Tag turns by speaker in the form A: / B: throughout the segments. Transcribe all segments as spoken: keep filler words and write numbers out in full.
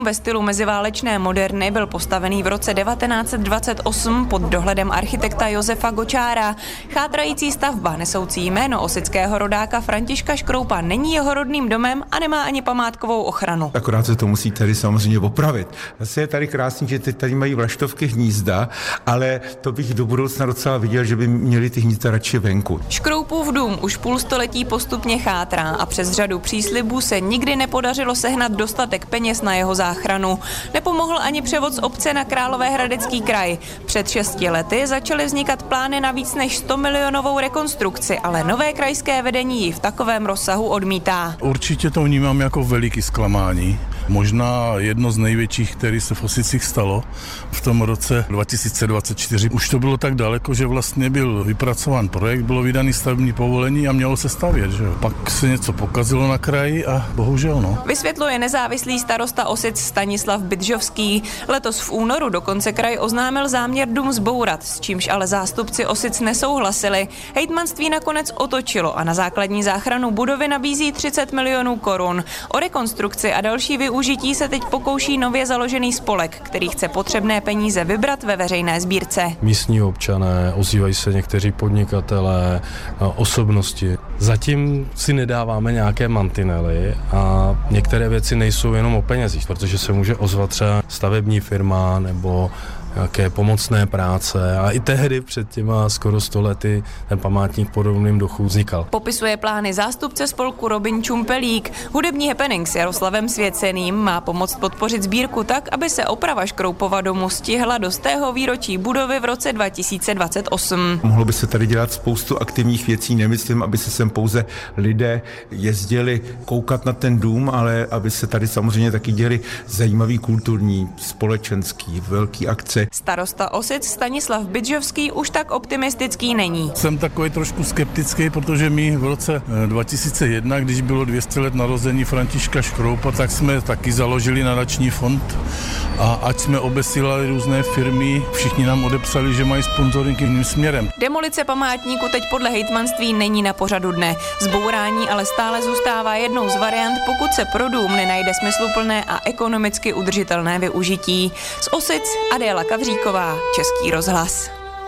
A: Ve stylu meziválečné moderny byl postavený v roce devatenáct set dvacet osm pod dohledem architekta Josefa Gočára. Chátrající stavba nesoucí jméno osického rodáka Františka Škroupa není jeho rodným domem a nemá ani památkovou ochranu.
B: Akorát se to musí tady samozřejmě opravit. Zase je tady krásný, že teď tady mají vlaštovky hnízda, ale to bych do budoucna docela viděl, že by měli ty hnízda radši venku.
A: Škroupův dům už půl století postupně chátrá a přes řadu příslibů se nikdy nepodařilo sehnat dostatek peněz na jeho záchranu. Nepomohl ani převod z obce na Královéhradecký kraj. Před šesti lety začaly vznikat plány na víc než sto milionovou rekonstrukci, ale nové krajské vedení ji v takovém rozsahu odmítá.
C: Určitě to vnímám jako veliký zklamání. Možná jedno z největších, který se v Osicích stalo v tom roce dva tisíce dvacet čtyři. Už to bylo tak daleko, že vlastně byl vypracován projekt, bylo vydaný stavební povolení a mělo se stavět. Že? Pak se něco pokazilo na kraji a bohužel no.
A: Vysvětluje nezávislý starosta Osic Stanislav Bydžovský. Letos v únoru dokonce kraj oznámil záměr dům zbourat, s čímž ale zástupci Osic nesouhlasili. Hejtmanství nakonec otočilo a na základní záchranu budovy nabízí třicet milionů korun. O rekonstrukci a další využití se teď pokouší nově založený spolek, který chce potřebné peníze vybrat ve veřejné sbírce.
D: Místní občané, ozývají se někteří podnikatelé, osobnosti. Zatím si nedáváme nějaké mantinely a některé věci nejsou jenom o penězích, protože se může ozvat třeba stavební firma nebo nějaké pomocné práce a i tehdy před těma skoro sto lety ten památník podobným duchu vznikal.
A: Popisuje plány zástupce spolku Robin Čumpelík. Hudební happening s Jaroslavem Svěceným má pomoct podpořit sbírku tak, aby se oprava Škroupova domu stihla do stého výročí budovy v roce dva tisíce dvacet osm.
B: Mohlo by se tady dělat spoustu aktivních věcí, nemyslím, aby se sem pouze lidé jezdili koukat na ten dům, ale aby se tady samozřejmě taky děli zajímavý kulturní, společenský, velký akce.
A: Starosta Osic Stanislav Bydžovský už tak optimistický není.
C: Jsem takový trošku skeptický, protože my v roce dva tisíce jedna, když bylo dvě stě let narození Františka Škroupa, tak jsme taky založili nadační fond a ať jsme obesílali různé firmy, všichni nám odepsali, že mají sponzoring jiným směrem.
A: Demolice památníku teď podle hejtmanství není na pořadu dne. Zbourání ale stále zůstává jednou z variant, pokud se pro dům nenajde smysluplné a ekonomicky udržitelné využití. Z Osic Adéla Kavříková, Český rozhlas.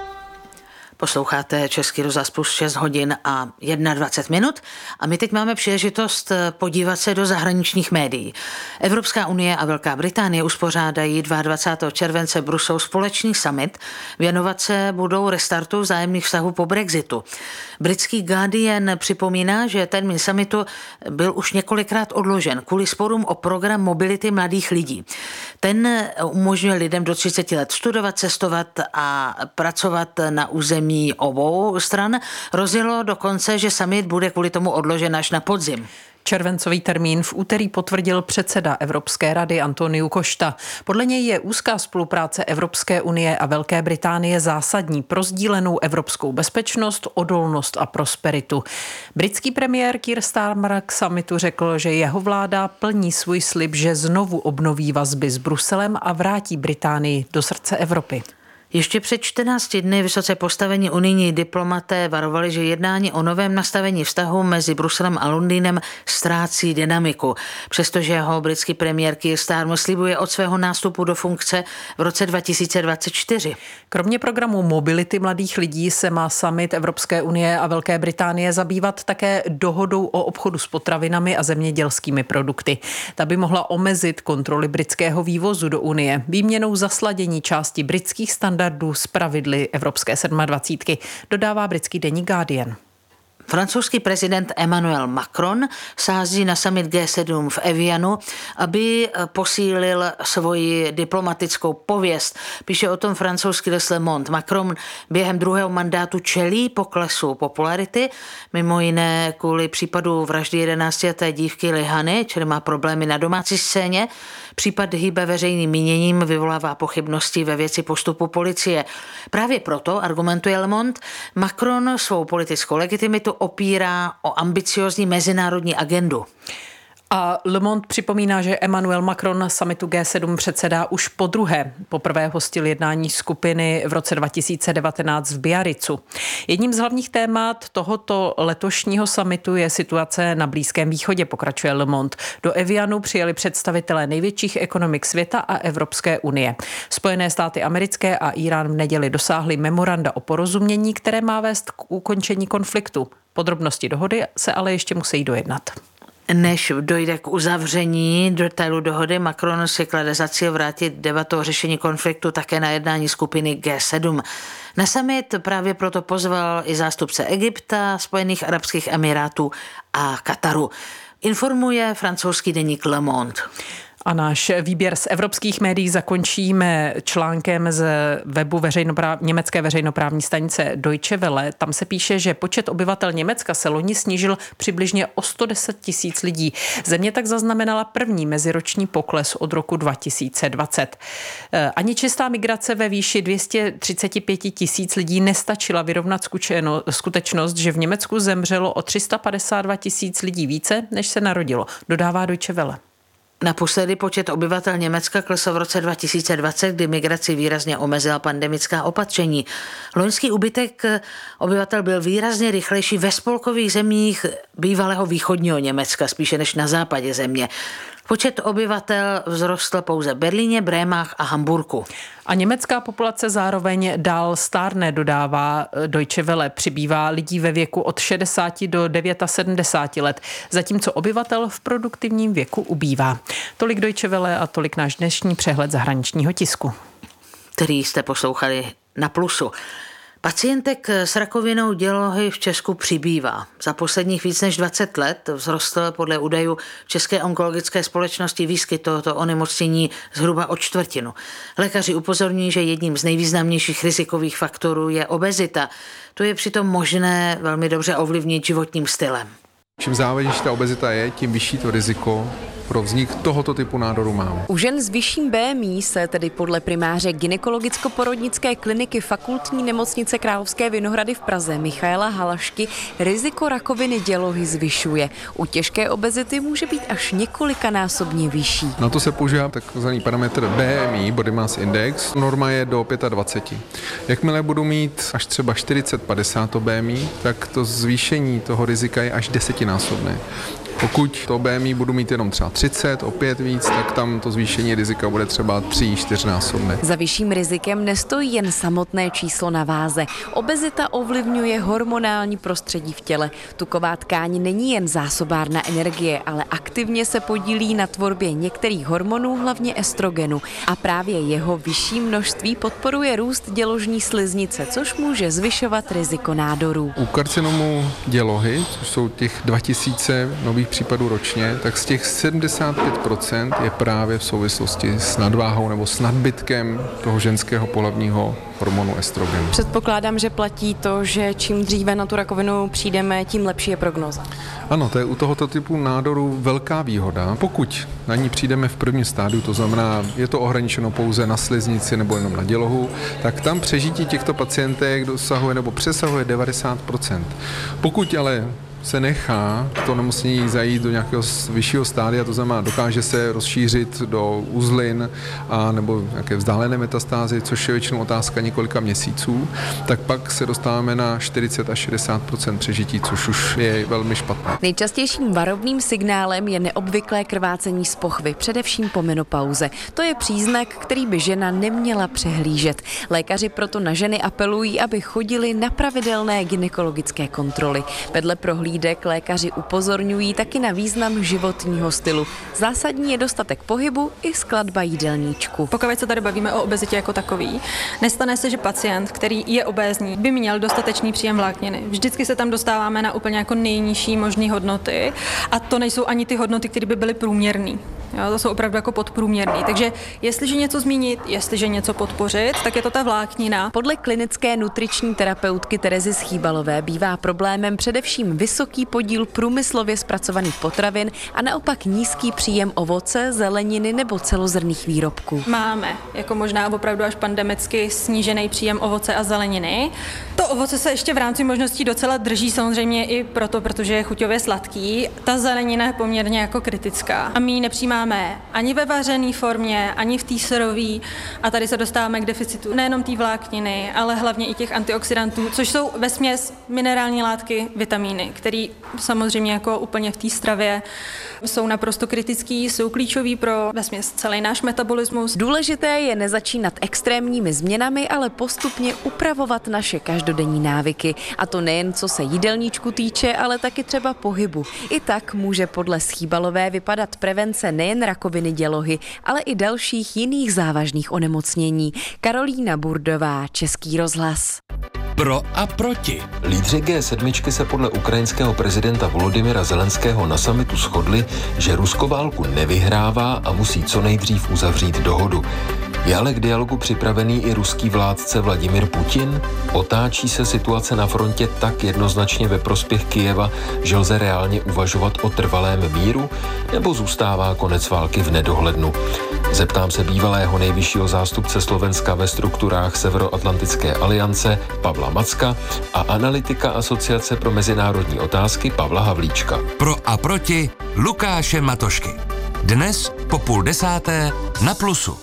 E: Posloucháte Český rozhlas plus šest hodin a dvacet jedna minut a my teď máme příležitost podívat se do zahraničních médií. Evropská unie a Velká Británie uspořádají dvacátého druhého července v Bruselu společný summit. Věnovat se budou restartu vzájemných vztahů po Brexitu. Britský Guardian připomíná, že termín summitu byl už několikrát odložen kvůli sporům o program mobility mladých lidí. Ten umožňuje lidem do třiceti let studovat, cestovat a pracovat na území obou stran. Rozjelo dokonce, že summit bude kvůli tomu odložen až na podzim.
F: Červencový termín v úterý potvrdil předseda Evropské rady Antonio Costa. Podle něj je úzká spolupráce Evropské unie a Velké Británie zásadní pro sdílenou evropskou bezpečnost, odolnost a prosperitu. Britský premiér Keir Starmer k summitu řekl, že jeho vláda plní svůj slib, že znovu obnoví vazby s Bruselem a vrátí Británii do srdce Evropy.
E: Ještě před čtrnácti dny vysoce postavení unijní diplomaté varovali, že jednání o novém nastavení vztahu mezi Bruselem a Londýnem ztrácí dynamiku. Přestože ho britský premiér Keir Starmer slibuje od svého nástupu do funkce v roce dva tisíce dvacet čtyři.
F: Kromě programu mobility mladých lidí se má summit Evropské unie a Velké Británie zabývat také dohodou o obchodu s potravinami a zemědělskými produkty. Ta by mohla omezit kontroly britského vývozu do unie výměnou za sladění části britských standardů z pravidly Evropské sedmadvacítky, dodává britský deník Guardian.
E: Francouzský prezident Emmanuel Macron sází na summit G sedm v Evianu, aby posílil svoji diplomatickou pověst. Píše o tom francouzský Le Monde. Macron během druhého mandátu čelí poklesu popularity, mimo jiné kvůli případu vraždy jedenáctileté dívky Lihany, čili má problémy na domácí scéně. Případ hýbe veřejným míněním, vyvolává pochybnosti ve věci postupu policie. Právě proto, argumentuje Le Monde, Macron svou politickou legitimitu opírá o ambiciózní mezinárodní agendu.
F: A Le Monde připomíná, že Emmanuel Macron summitu G sedm předsedá už po druhé. Poprvé hostil jednání skupiny v roce dva tisíce devatenáct v Biarritzu. Jedním z hlavních témat tohoto letošního summitu je situace na Blízkém východě, pokračuje Le Monde. Do Evianu přijeli představitelé největších ekonomik světa a Evropské unie. Spojené státy americké a Irán v neděli dosáhli memoranda o porozumění, které má vést k ukončení konfliktu. Podrobnosti dohody se ale ještě musí dojednat.
E: Než dojde k uzavření detailu dohody, Macron si klade za cíl vrátit debatu o řešení konfliktu také na jednání skupiny G sedm. Na summit právě proto pozval i zástupce Egypta, Spojených arabských emirátů a Kataru. Informuje francouzský deník Le Monde.
F: A náš výběr z evropských médií zakončíme článkem z webu veřejnopráv... německé veřejnoprávní stanice Deutsche Welle. Tam se píše, že počet obyvatel Německa se loni snížil přibližně o sto deset tisíc lidí. Země tak zaznamenala první meziroční pokles od roku dva tisíce dvacet. Ani čistá migrace ve výši dvě stě třicet pět tisíc lidí nestačila vyrovnat skutečnost, že v Německu zemřelo o tři sta padesát dva tisíc lidí více, než se narodilo, dodává Deutsche Welle.
E: Naposledy počet obyvatel Německa klesl v roce dva tisíce dvacet, kdy migraci výrazně omezila pandemická opatření. Loňský úbytek obyvatel byl výrazně rychlejší ve spolkových zemích bývalého východního Německa, spíše než na západě země. Počet obyvatel vzrostl pouze v Berlíně, Brémách a Hamburku.
F: A německá populace zároveň dál stárne, dodává Deutsche Welle. Přibývá lidí ve věku od šedesáti do sedmdesáti devěti let, zatímco obyvatel v produktivním věku ubývá. Tolik Deutsche Welle a tolik náš dnešní přehled zahraničního tisku,
E: který jste poslouchali na Plusu. Pacientek s rakovinou dělohy v Česku přibývá. Za posledních víc než dvacet let vzrostl podle údajů České onkologické společnosti výskyt tohoto onemocnění zhruba o čtvrtinu. Lékaři upozorňují, že jedním z nejvýznamnějších rizikových faktorů je obezita. To je přitom možné velmi dobře ovlivnit životním stylem.
G: Čím závažnější ta obezita je, tím vyšší to riziko pro vznik tohoto typu nádoru máme.
H: U žen s vyšším B M I se tedy podle primáře gynekologicko-porodnické kliniky Fakultní nemocnice Královské Vinohrady v Praze Michaela Halašky riziko rakoviny dělohy zvyšuje. U těžké obezity může být až několikanásobně vyšší.
G: Na to se používá takzvaný parametr B M I, Body Mass Index. Norma je do dvacet pět. Jakmile budu mít až třeba čtyřicet padesát to B M I, tak to zvýšení toho rizika je až desetinásobné. Pokud to B M I budu mít jenom třeba třicet, opět víc, tak tam to zvýšení rizika bude třeba tři, čtyřnásobné.
H: Za vyšším rizikem nestojí jen samotné číslo na váze. Obezita ovlivňuje hormonální prostředí v těle. Tuková tkáň není jen zásobárna energie, ale aktivně se podílí na tvorbě některých hormonů, hlavně estrogenu. A právě jeho vyšší množství podporuje růst děložní sliznice, což může zvyšovat riziko nádorů.
G: U karcinomu dělohy, což jsou těch dva tisíce nových případů ročně, tak z těch sedmdesát pět procent je právě v souvislosti s nadváhou nebo s nadbytkem toho ženského pohlavního hormonu estrogenu.
H: Předpokládám, že platí to, že čím dříve na tu rakovinu přijdeme, tím lepší je prognóza.
G: Ano, to je u tohoto typu nádoru velká výhoda. Pokud na ní přijdeme v prvním stádiu, to znamená, je to ohraničeno pouze na sliznici nebo jenom na dělohu, tak tam přežití těchto pacientek dosahuje nebo přesahuje devadesát procent. Pokud ale se nechá to nemocnění zajít do nějakého vyššího stádia, to znamená, dokáže se rozšířit do uzlin a nebo nějaké vzdálené metastázy, což je většinou otázka několika měsíců, tak pak se dostáváme na čtyřicet až šedesát procent přežití, což už je velmi špatné.
H: Nejčastějším varovným signálem je neobvyklé krvácení z pochvy, především po menopauze. To je příznak, který by žena neměla přehlížet. Lékaři proto na ženy apelují, aby chodili na pravidelné gynekologické kontroly. Vedle prohlídek lékaři upozorňují taky na význam životního stylu. Zásadní je dostatek pohybu i skladba jídelníčku.
I: Pokud se tady bavíme o obezitě jako takový, nestane se, že pacient, který je obézní, by měl dostatečný příjem vlákniny. Vždycky se tam dostáváme na úplně jako nejnižší možné hodnoty a to nejsou ani ty hodnoty, které by byly průměrné. Jo, to jsou opravdu jako podprůměrný. Takže jestliže něco zmínit, jestliže něco podpořit, tak je to ta vláknina.
H: Podle klinické nutriční terapeutky Terezy Schýbalové bývá problémem především vysoký podíl průmyslově zpracovaných potravin a naopak nízký příjem ovoce, zeleniny nebo celozrnných výrobků.
I: Máme jako možná opravdu až pandemicky snížený příjem ovoce a zeleniny. To ovoce se ještě v rámci možností docela drží samozřejmě i proto, protože je chuťově sladký. Ta zelenina je poměrně jako kritická. A my ji nepřijímáme ani ve vařené formě, ani v té syrové. A tady se dostáváme k deficitu nejenom té vlákniny, ale hlavně i těch antioxidantů, což jsou vesměs minerální látky, vitamíny, které samozřejmě jako úplně v té stravě jsou naprosto kritický, jsou klíčový pro vesměs celý náš metabolismus.
H: Důležité je nezačínat extrémními změnami, ale postupně upravovat naše každodenní návyky. A to nejen co se jídelníčku týče, ale taky třeba pohybu. I tak může podle Schýbalové vypadat prevence nejen rakoviny dělohy, ale i dalších jiných závažných onemocnění. Karolína Burdová, Český rozhlas.
J: Pro a proti.
K: Lídři G sedm se podle ukrajinského prezidenta Volodymyra Zelenského na summitu shodli, že Rusko válku nevyhrává a musí co nejdřív uzavřít dohodu. Je ale k dialogu připravený i ruský vládce Vladimir Putin? Otáčí se situace na frontě tak jednoznačně ve prospěch Kyjeva, že lze reálně uvažovat o trvalém míru, nebo zůstává konec války v nedohlednu? Zeptám se bývalého nejvyššího zástupce Slovenska ve strukturách Severoatlantické aliance Pavla Macka a analytika Asociace pro mezinárodní otázky Pavla Havlíčka.
J: Pro a proti Lukáše Matošky. Dnes po půl desáté na Plusu.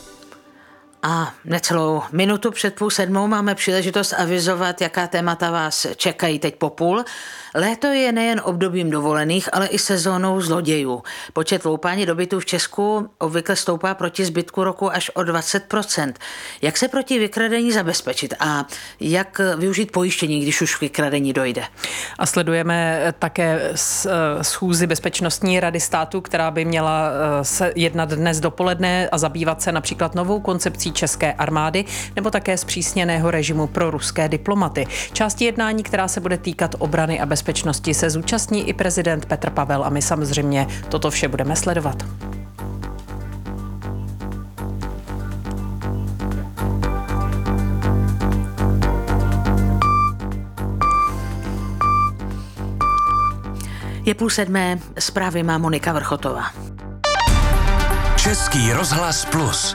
E: A necelou minutu před půl sedmou máme příležitost avizovat, jaká témata vás čekají teď po půl. Léto je nejen obdobím dovolených, ale i sezónou zlodějů. Počet loupání do bytů v Česku obvykle stoupá proti zbytku roku až o dvacet procent. Jak se proti vykradení zabezpečit a jak využít pojištění, když už k vykradení dojde?
F: A sledujeme také schůzi Bezpečnostní rady státu, která by měla se jednat dnes dopoledne a zabývat se například novou koncepcí české armády nebo také zpřísněného režimu pro ruské diplomaty. Části jednání, která se bude týkat obrany a bezpečnosti, se zúčastní i prezident Petr Pavel a my samozřejmě toto vše budeme sledovat. Je půl sedmé, zprávy má Monika Vrchotová.
J: Český rozhlas Plus.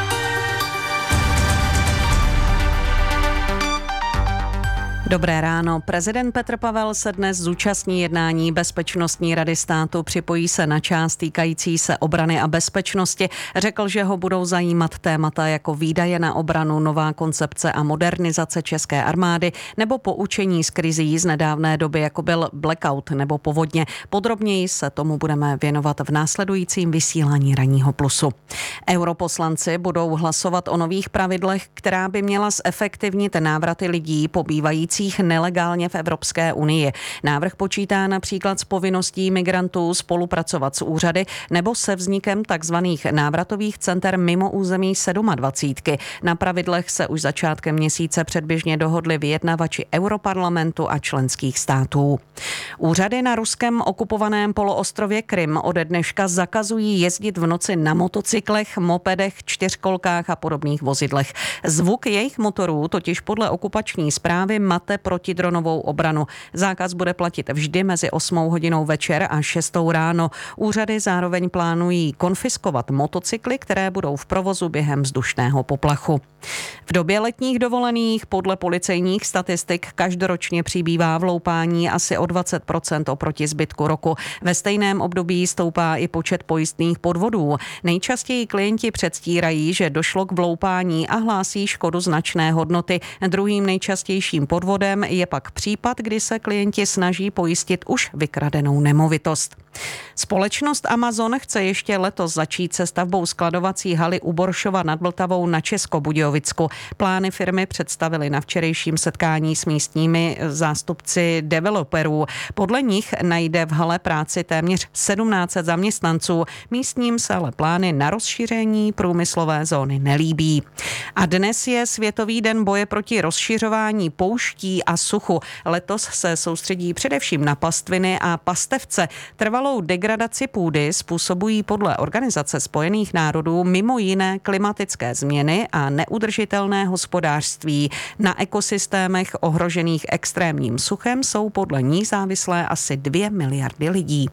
L: Dobré ráno. Prezident Petr Pavel se dnes zúčastní jednání Bezpečnostní rady státu, připojí se na část týkající se obrany a bezpečnosti. Řekl, že ho budou zajímat témata jako výdaje na obranu, nová koncepce a modernizace české armády nebo poučení z krizí z nedávné doby, jako byl blackout nebo povodně. Podrobněji se tomu budeme věnovat v následujícím vysílání Ranního Plusu. Europoslanci budou hlasovat o nových pravidlech, která by měla zefektivnit návraty lidí pobývajících nelegálně v Evropské unii. Návrh počítá například s povinností migrantů spolupracovat s úřady nebo se vznikem takzvaných návratových center mimo území sedmadvacítky. Na pravidlech se už začátkem měsíce předběžně dohodli vyjednavači Europarlamentu a členských států. Úřady na ruském okupovaném poloostrově Krym ode dneška zakazují jezdit v noci na motocyklech, mopedech, čtyřkolkách a podobných vozidlech. Zvuk jejich motorů totiž podle okupační správy mate protidronovou obranu. Zákaz bude platit vždy mezi osmou hodinou večer a šestou ráno. Úřady zároveň plánují konfiskovat motocykly, které budou v provozu během vzdušného poplachu. V době letních dovolených podle policejních statistik každoročně přibývá v loupání asi o dvacet procent oproti zbytku roku. Ve stejném období stoupá i počet pojistných podvodů. Nejčastěji klienti předstírají, že došlo k vloupání a hlásí škodu značné hodnoty. Druhým nejčastějším podvodem je pak případ, kdy se klienti snaží pojistit už vykradenou nemovitost. Společnost Amazon chce ještě letos začít se stavbou skladovací haly u Boršova nad Vltavou na Českobudějovicku. Plány firmy představili na včerejším setkání s místními zástupci developerů. Podle nich najde v hale práci téměř sedmnáct set zaměstnanců. Místním se ale plány na rozšíření průmyslové zóny nelíbí. A dnes je Světový den boje proti rozšiřování pouští pouští a suchu. Letos se soustředí především na pastviny a pastevce. Trvalou degradaci půdy způsobují podle Organizace spojených národů mimo jiné klimatické změny a neudržitelné hospodářství. Na ekosystémech ohrožených extrémním suchem jsou podle ní závislé asi dvě miliardy lidí.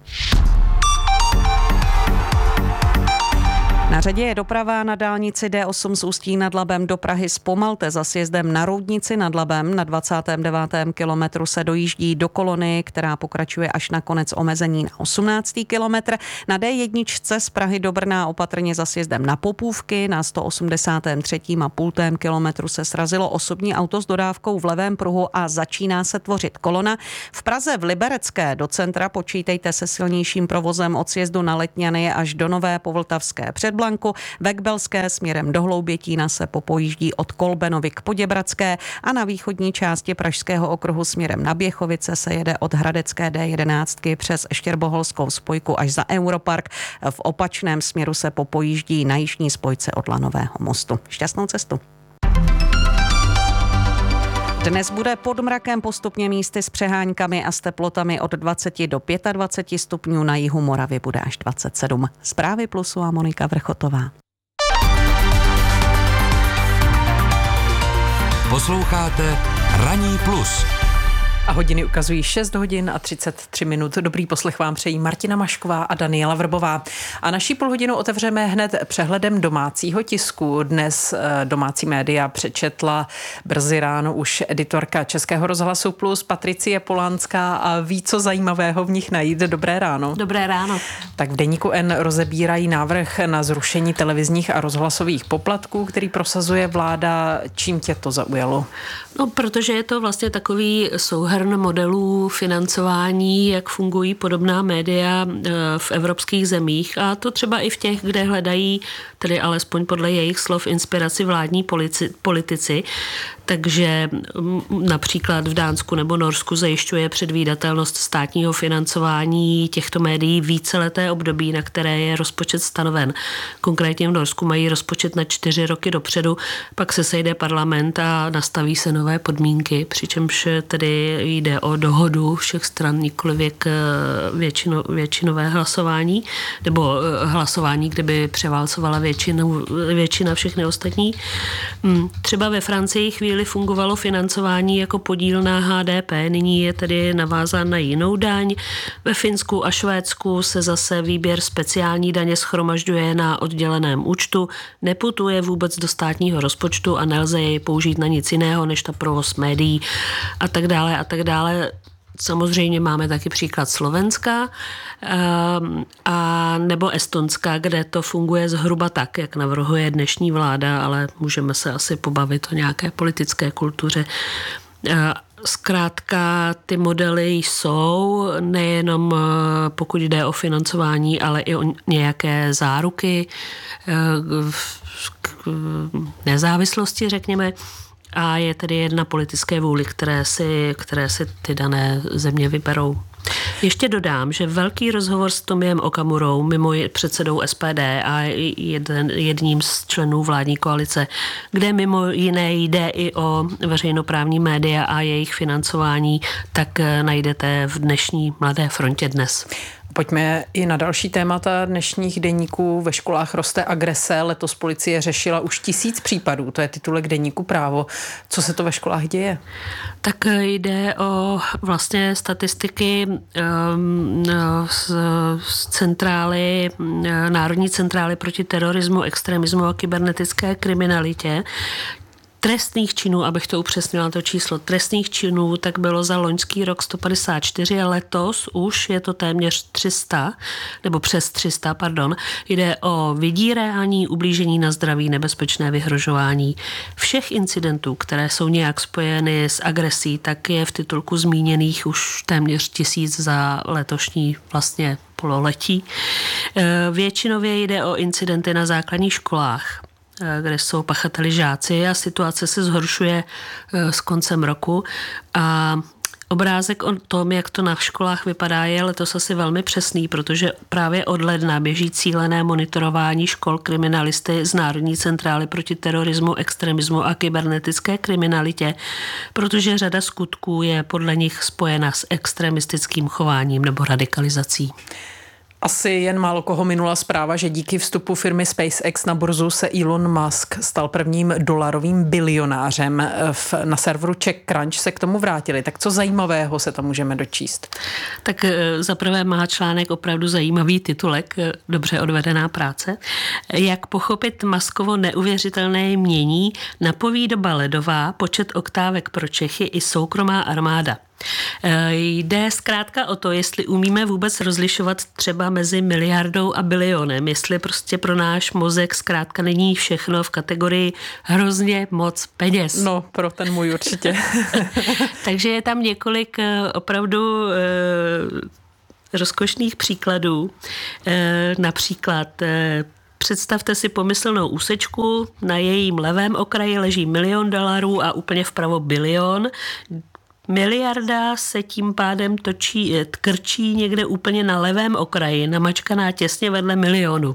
L: Na řadě je doprava na dálnici D osm z Ústí nad Labem do Prahy. Zpomalte za sjezdem na Roudnici nad Labem. Na dvacátém devátém kilometru se dojíždí do kolony, která pokračuje až na konec omezení na osmnáctý kilometr. Na D jedna z Prahy do Brna opatrně za sjezdem na Popůvky. Na sto osmdesátém třetím a půltém kilometru se srazilo osobní auto s dodávkou v levém pruhu a začíná se tvořit kolona. V Praze v Liberecké do centra počítejte se silnějším provozem od sjezdu na Letňany až do Nové Povltavské před Blanku. Ve Kbelské směrem do Hloubětína se popojíždí od Kolbenovy k Poděbradské a na východní části Pražského okruhu směrem na Běchovice se jede od Hradecké D jedenáct přes Štěrboholskou spojku až za Europark. V opačném směru se popojíždí na jižní spojce od Lanového mostu. Šťastnou cestu. Dnes bude pod mrakem postupně místy s přeháňkami a s teplotami od dvacet do dvaceti pěti stupňů, na jihu Moravy bude až dvacet sedm. Zprávy Plusu a Monika Vrchotová.
J: Posloucháte Ranní plus.
F: A hodiny ukazují šest hodin a třicet tři minut. Dobrý poslech vám přejí Martina Mašková a Daniela Vrbová. A naší půlhodinu otevřeme hned přehledem domácího tisku. Dnes domácí média přečetla brzy ráno už editorka Českého rozhlasu Plus Patricie Polánská a ví, co zajímavého v nich najít. Dobré ráno.
M: Dobré ráno.
F: Tak v Deníku N rozebírají návrh na zrušení televizních a rozhlasových poplatků, který prosazuje vláda. Čím tě to zaujalo?
M: No, protože je to vlastně takový souhrn modelů financování, jak fungují podobná média v evropských zemích, a to třeba i v těch, kde hledají, tedy alespoň podle jejich slov, inspiraci vládní politici. Takže například v Dánsku nebo Norsku zajišťuje předvídatelnost státního financování těchto médií víceleté období, na které je rozpočet stanoven. Konkrétně v Norsku mají rozpočet na čtyři roky dopředu, pak se sejde parlament a nastaví se nové podmínky, přičemž tedy jde o dohodu všech stran, nikoliv většino, většinové hlasování, nebo hlasování, kde by převálcovala většinu, většina všechny ostatní. Třeba ve Francii chvíli fungovalo financování jako podíl na H D P, nyní je tedy navázán na jinou daň. Ve Finsku a Švédsku se zase výběr speciální daně shromažďuje na odděleném účtu, neputuje vůbec do státního rozpočtu a nelze jej použít na nic jiného, než na provoz médií a tak dále a tak dále. Samozřejmě máme taky příklad Slovenska a nebo Estonska, kde to funguje zhruba tak, jak navrhuje dnešní vláda, ale můžeme se asi pobavit o nějaké politické kultuře. Zkrátka ty modely jsou nejenom pokud jde o financování, ale i o nějaké záruky nezávislosti, řekněme. A je tedy jedna politické vůli, které si, které si ty dané země vyberou. Ještě dodám, že velký rozhovor s Tomiem Okamurou, mimo předsedou S P D a jeden, jedním z členů vládní koalice, kde mimo jiné jde i o veřejnoprávní média a jejich financování, tak najdete v dnešní Mladé frontě dnes.
F: Pojďme i na další témata dnešních deníků. Ve školách roste agrese. Letos policie řešila už tisíc případů. To je titulek deníku Právo. Co se to ve školách děje?
M: Tak jde o vlastně statistiky um, z, z centrály, Národní centrály proti terorismu, extremismu a kybernetické kriminalitě. Trestných činů, abych to upřesnila, to číslo trestných činů, tak bylo za loňský rok sto padesát čtyři a letos už je to téměř tři sta, nebo přes tři sta, pardon. Jde o vydírání, ublížení na zdraví, nebezpečné vyhrožování. Všech incidentů, které jsou nějak spojeny s agresí, tak je v titulku zmíněných už téměř tisíc za letošní vlastně pololetí. Většinově jde o incidenty na základních školách, kde jsou pachateli žáci a situace se zhoršuje s koncem roku a Obrázek o tom, jak to na školách vypadá, je letos asi velmi přesný, protože právě od ledna běží cílené monitorování škol kriminalisty z Národní centrály proti terorismu, extremismu a kybernetické kriminalitě, protože řada skutků je podle nich spojena s extremistickým chováním nebo radikalizací.
F: Asi jen málo koho minula zpráva, že díky vstupu firmy SpaceX na burzu se Elon Musk stal prvním dolarovým bilionářem. V, na serveru CzechCrunch se k tomu vrátili. Tak co zajímavého se tam můžeme dočíst?
M: Tak zaprvé má článek opravdu zajímavý titulek, dobře odvedená práce. Jak pochopit Muskovo neuvěřitelné jmění, napoví doba ledová, počet oktávek pro Čechy i soukromá armáda. Jde zkrátka o to, jestli umíme vůbec rozlišovat třeba mezi miliardou a bilionem, jestli prostě pro náš mozek zkrátka není všechno v kategorii hrozně moc peněz.
F: No, pro ten můj určitě.
M: Takže je tam několik opravdu eh, rozkošných příkladů. Eh, například eh, představte si pomyslnou úsečku, na jejím levém okraji leží milion dolarů a úplně vpravo bilion. Miliarda se tím pádem točí, krčí někde úplně na levém okraji, namačkaná těsně vedle milionu.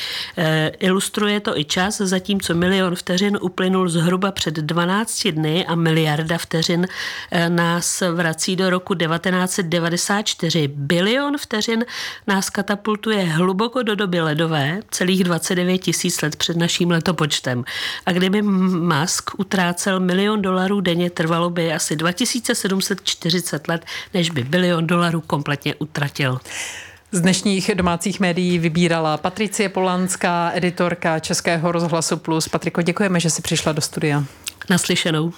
M: E, ilustruje to i čas, zatímco milion vteřin uplynul zhruba před dvanácti dny a miliarda vteřin e, nás vrací do roku devatenáct set devadesát čtyři. Bilion vteřin nás katapultuje hluboko do doby ledové, celých dvacet devět tisíc let před naším letopočtem. A kdyby Musk utrácel milion dolarů denně, trvalo by asi dva tisíce sedm set čtyřicet let, než by bilion dolarů kompletně utratil.
F: Z dnešních domácích médií vybírala Patricie Polanská, editorka Českého rozhlasu Plus. Patriko, děkujeme, že jsi přišla do studia.
M: Naslyšenou.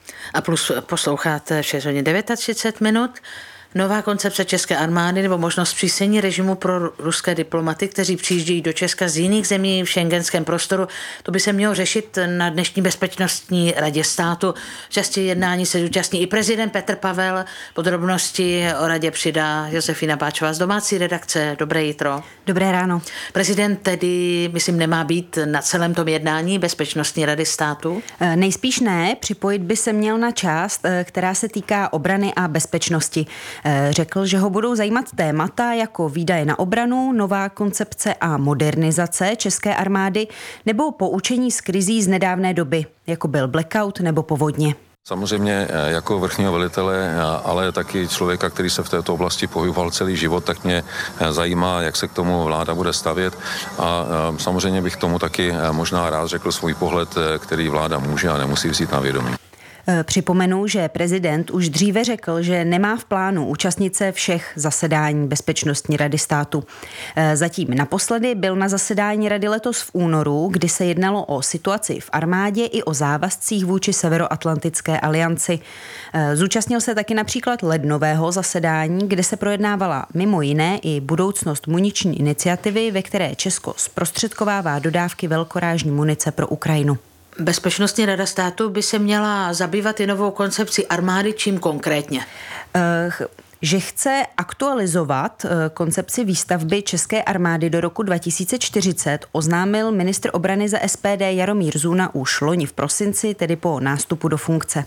E: A Plus posloucháte šest hodin třicet devět minut. Nová koncepce české armády nebo možnost zpřísnění režimu pro ruské diplomaty, kteří přijíždějí do Česka z jiných zemí v šengenském prostoru, to by se mělo řešit na dnešní bezpečnostní radě státu. V části jednání se zúčastní i prezident Petr Pavel. Podrobnosti o radě přidá Josefína Páčová z domácí redakce. Dobré jitro.
N: Dobré ráno.
E: Prezident tedy, myslím, nemá být na celém tom jednání bezpečnostní rady státu?
N: Nejspíš ne, připojit by se měl na část, která se týká obrany a bezpečnosti. Řekl, že ho budou zajímat témata jako výdaje na obranu, nová koncepce a modernizace české armády nebo poučení z krizí z nedávné doby, jako byl blackout nebo povodně.
O: Samozřejmě jako vrchního velitele, ale taky člověka, který se v této oblasti pohyboval celý život, tak mě zajímá, jak se k tomu vláda bude stavět a samozřejmě bych tomu taky možná rád řekl svůj pohled, který vláda může a nemusí vzít na vědomí.
N: Připomenu, že prezident už dříve řekl, že nemá v plánu účastnit se všech zasedání Bezpečnostní rady státu. Zatím naposledy byl na zasedání rady letos v únoru, kdy se jednalo o situaci v armádě i o závazcích vůči Severoatlantické alianci. Zúčastnil se taky například lednového zasedání, kde se projednávala mimo jiné i budoucnost muniční iniciativy, ve které Česko zprostředkovává dodávky velkorážní munice pro Ukrajinu.
E: Bezpečnostní rada státu by se měla zabývat i novou koncepcí armády, čím konkrétně?
N: Uh, že chce aktualizovat koncepci výstavby české armády do roku dva tisíce čtyřicet, oznámil ministr obrany za S P D Jaromír Zuna už loni v prosinci, tedy po nástupu do funkce.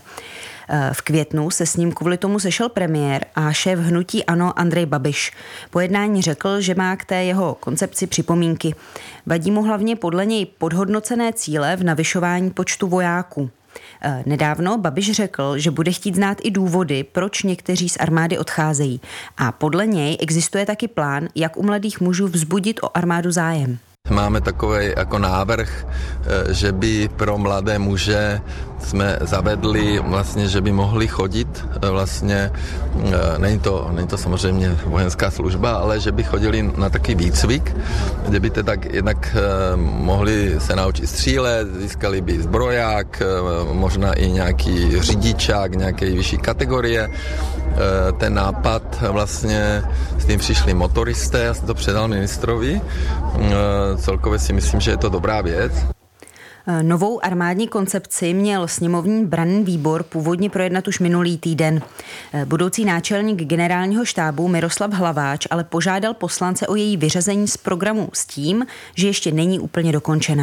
N: V květnu se s ním kvůli tomu sešel premiér a šéf hnutí ANO Andrej Babiš. Po jednání řekl, že má k té jeho koncepci připomínky. Vadí mu hlavně podle něj podhodnocené cíle v navyšování počtu vojáků. Nedávno Babiš řekl, že bude chtít znát i důvody, proč někteří z armády odcházejí. A podle něj existuje taky plán, jak u mladých mužů vzbudit o armádu zájem.
P: Máme takový jako návrh, že by pro mladé muže jsme zavedli vlastně, že by mohli chodit vlastně, není to, není to samozřejmě vojenská služba, ale že by chodili na takový výcvik, kde by te tak jednak mohli se naučit střílet, získali by zbroják, možná i nějaký řidičák, nějaké vyšší kategorie. Ten nápad vlastně s tím přišli motoristé, já jsem to předal ministrovi. Celkově si myslím, že je to dobrá věc.
N: Novou armádní koncepci měl sněmovní branný výbor původně projednat už minulý týden. Budoucí náčelník generálního štábu Miroslav Hlaváč ale požádal poslance o její vyřazení z programu s tím, že ještě není úplně dokončená.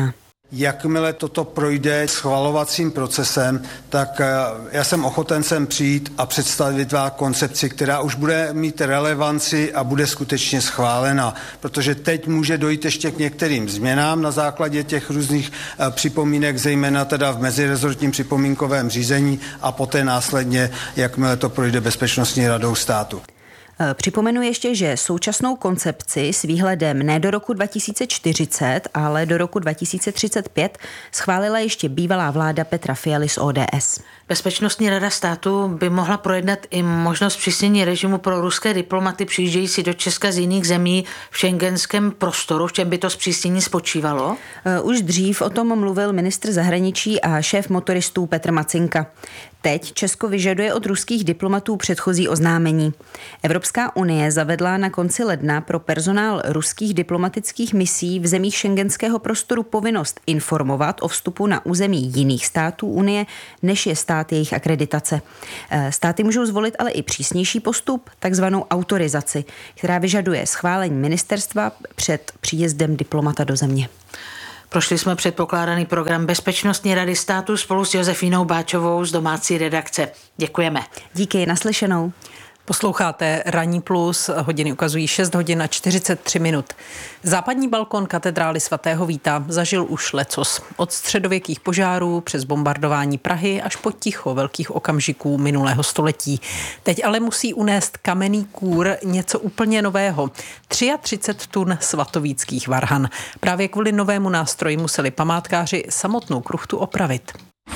Q: Jakmile toto projde schvalovacím procesem, tak já jsem ochoten sem přijít a představit vám koncepci, která už bude mít relevanci a bude skutečně schválena. Protože teď může dojít ještě k některým změnám na základě těch různých připomínek, zejména teda v mezirezortním připomínkovém řízení a poté následně, jakmile to projde Bezpečnostní radou státu.
N: Připomenu ještě, že současnou koncepci s výhledem ne do roku dva tisíce čtyřicet, ale do roku dva tisíce třicet pět schválila ještě bývalá vláda Petra Fialy z O D S.
E: Bezpečnostní rada státu by mohla projednat i možnost přísnění režimu pro ruské diplomaty přijíždějící do Česka z jiných zemí v schengenském prostoru. V čem by to zpřísnění spočívalo?
N: Už dřív o tom mluvil ministr zahraničí a šéf motoristů Petr Macinka. Teď Česko vyžaduje od ruských diplomatů předchozí oznámení. Evropská unie zavedla na konci ledna pro personál ruských diplomatických misí v zemích schengenského prostoru povinnost informovat o vstupu na území jiných států unie, než je stát jejich akreditace. Státy můžou zvolit ale i přísnější postup, takzvanou autorizaci, která vyžaduje schválení ministerstva před příjezdem diplomata do země.
E: Prošli jsme předpokládaný program Bezpečnostní rady státu spolu s Josefínou Báčovou z domácí redakce. Děkujeme.
N: Díky, naslyšenou.
F: Posloucháte Ranní plus, hodiny ukazují šest hodin a čtyřicet tři minut. Západní balkon katedrály svatého Víta zažil už lecos. Od středověkých požárů přes bombardování Prahy až po ticho velkých okamžiků minulého století. Teď ale musí unést kamenný kůr něco úplně nového. třicet tři tun svatovíckých varhan. Právě kvůli novému nástroji museli památkáři samotnou kruchtu opravit.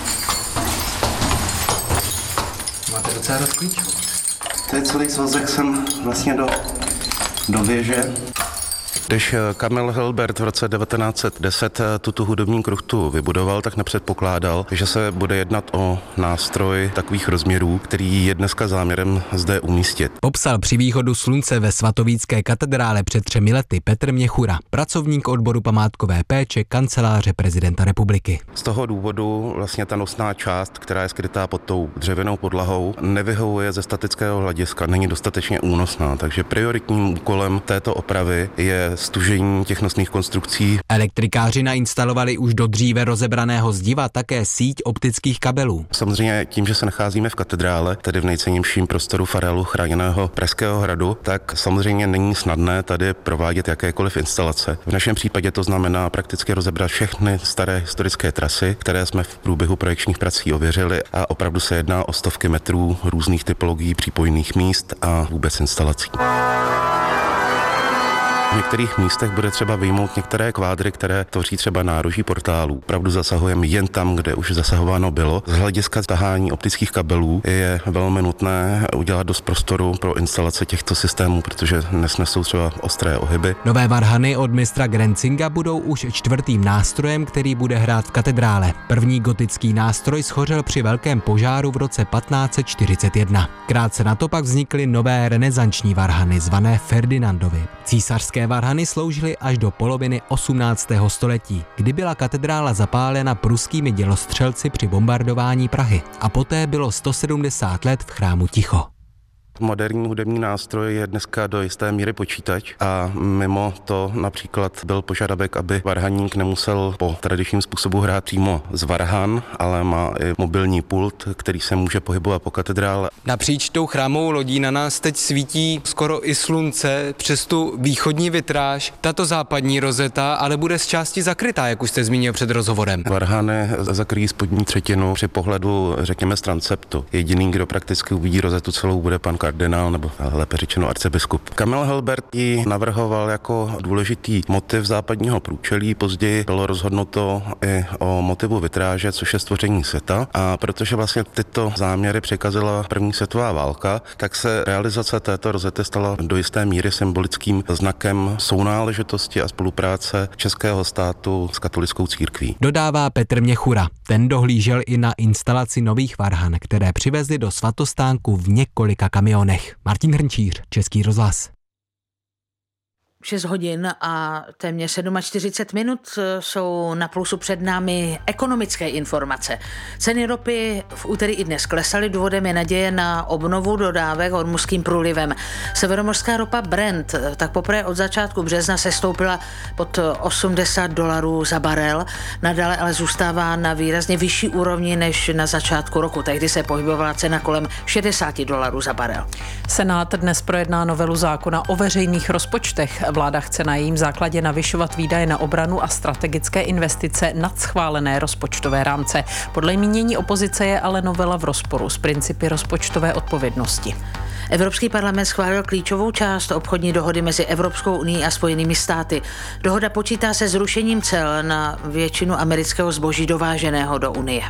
R: Máte docela dost klíčů. To je celý svazek sem vlastně do, do věže.
S: Když Kamil Hilbert v roce devatenáct set deset tuto hudební kruchtu vybudoval, tak nepředpokládal, že se bude jednat o nástroj takových rozměrů, který je dneska záměrem zde umístit.
T: Popsal při východu slunce ve svatovícké katedrále před třemi lety Petr Měchura, pracovník odboru památkové péče Kanceláře prezidenta republiky.
S: Z toho důvodu vlastně ta nosná část, která je skrytá pod tou dřevěnou podlahou, nevyhovuje ze statického hlediska, není dostatečně únosná, takže prioritním úkolem této opravy je stužení těch nosných konstrukcí.
T: Elektrikáři nainstalovali už do dříve rozebraného zdiva také síť optických kabelů.
S: Samozřejmě tím, že se nacházíme v katedrále, tedy v nejcennějším prostoru farálu chráněného Pražského hradu, tak samozřejmě není snadné tady provádět jakékoliv instalace. V našem případě to znamená prakticky rozebrat všechny staré historické trasy, které jsme v průběhu projekčních prací ověřili, a opravdu se jedná o stovky metrů různých typologií přípojných míst a vůbec instalací. V některých místech bude třeba vyjmout některé kvádry, které tvoří třeba nároží portálů. Opravdu zasahujeme jen tam, kde už zasahováno bylo. Z hlediska tahání optických kabelů je velmi nutné udělat dost prostoru pro instalace těchto systémů, protože nesnesou třeba ostré ohyby.
T: Nové varhany od mistra Grencinga budou už čtvrtým nástrojem, který bude hrát v katedrále. První gotický nástroj schořel při velkém požáru v roce patnáct set čtyřicet jedna. Krátce na to pak vznikly nové renesanční varhany zvané Ferdinandovy. Císařské varhany sloužily až do poloviny osmnáctého století, kdy byla katedrála zapálena pruskými dělostřelci při bombardování Prahy, a poté bylo sto sedmdesát let v chrámu ticho.
S: Moderní hudební nástroj je dneska do jisté míry počítač a mimo to například byl požadavek, aby varhaník nemusel po tradičním způsobu hrát přímo z varhan, ale má i mobilní pult, který se může pohybovat po katedrále.
U: Napříč tou chrámovou lodí na nás teď svítí skoro i slunce přes tu východní vitráž. Tato západní rozeta ale bude z části zakrytá, jak už jste zmínil před rozhovorem.
S: Varhany zakryjí spodní třetinu při pohledu, řekněme, z transeptu. Jediný, kdo prakticky uvidí rozetu celou, bude pan kardinál, nebo lépe řečeno arcibiskup. Kamil Hilbert ji navrhoval jako důležitý motiv západního průčelí, později bylo rozhodnuto i o motivu vitráže, což je stvoření světa, a protože vlastně tyto záměry překazila první světová válka, tak se realizace této rozety stala do jisté míry symbolickým znakem sounáležitosti a spolupráce českého státu s katolickou církví.
T: Dodává Petr Měchura. Ten dohlížel i na instalaci nových varhan, které přivezli do svatostánku v několika kamionech. Martin Hrnčíř, Český rozhlas.
E: šest hodin a téměř čtyřicet sedm minut jsou na Plusu před námi ekonomické informace. Ceny ropy v úterý i dnes klesaly, důvodem je naděje na obnovu dodávek hormuzským průlivem. Severomořská ropa Brent tak poprvé od začátku března se stoupila pod osmdesát dolarů za barel, nadále ale zůstává na výrazně vyšší úrovni než na začátku roku. Tehdy se pohybovala cena kolem šedesát dolarů za barel.
F: Senát dnes projedná novelu zákona o veřejných rozpočtech. Vláda chce na jejím základě navyšovat výdaje na obranu a strategické investice nad schválené rozpočtové rámce. Podle mínění opozice je ale novela v rozporu s principy rozpočtové odpovědnosti.
E: Evropský parlament schválil klíčovou část obchodní dohody mezi Evropskou unií a Spojenými státy. Dohoda počítá se zrušením cel na většinu amerického zboží dováženého do Unie.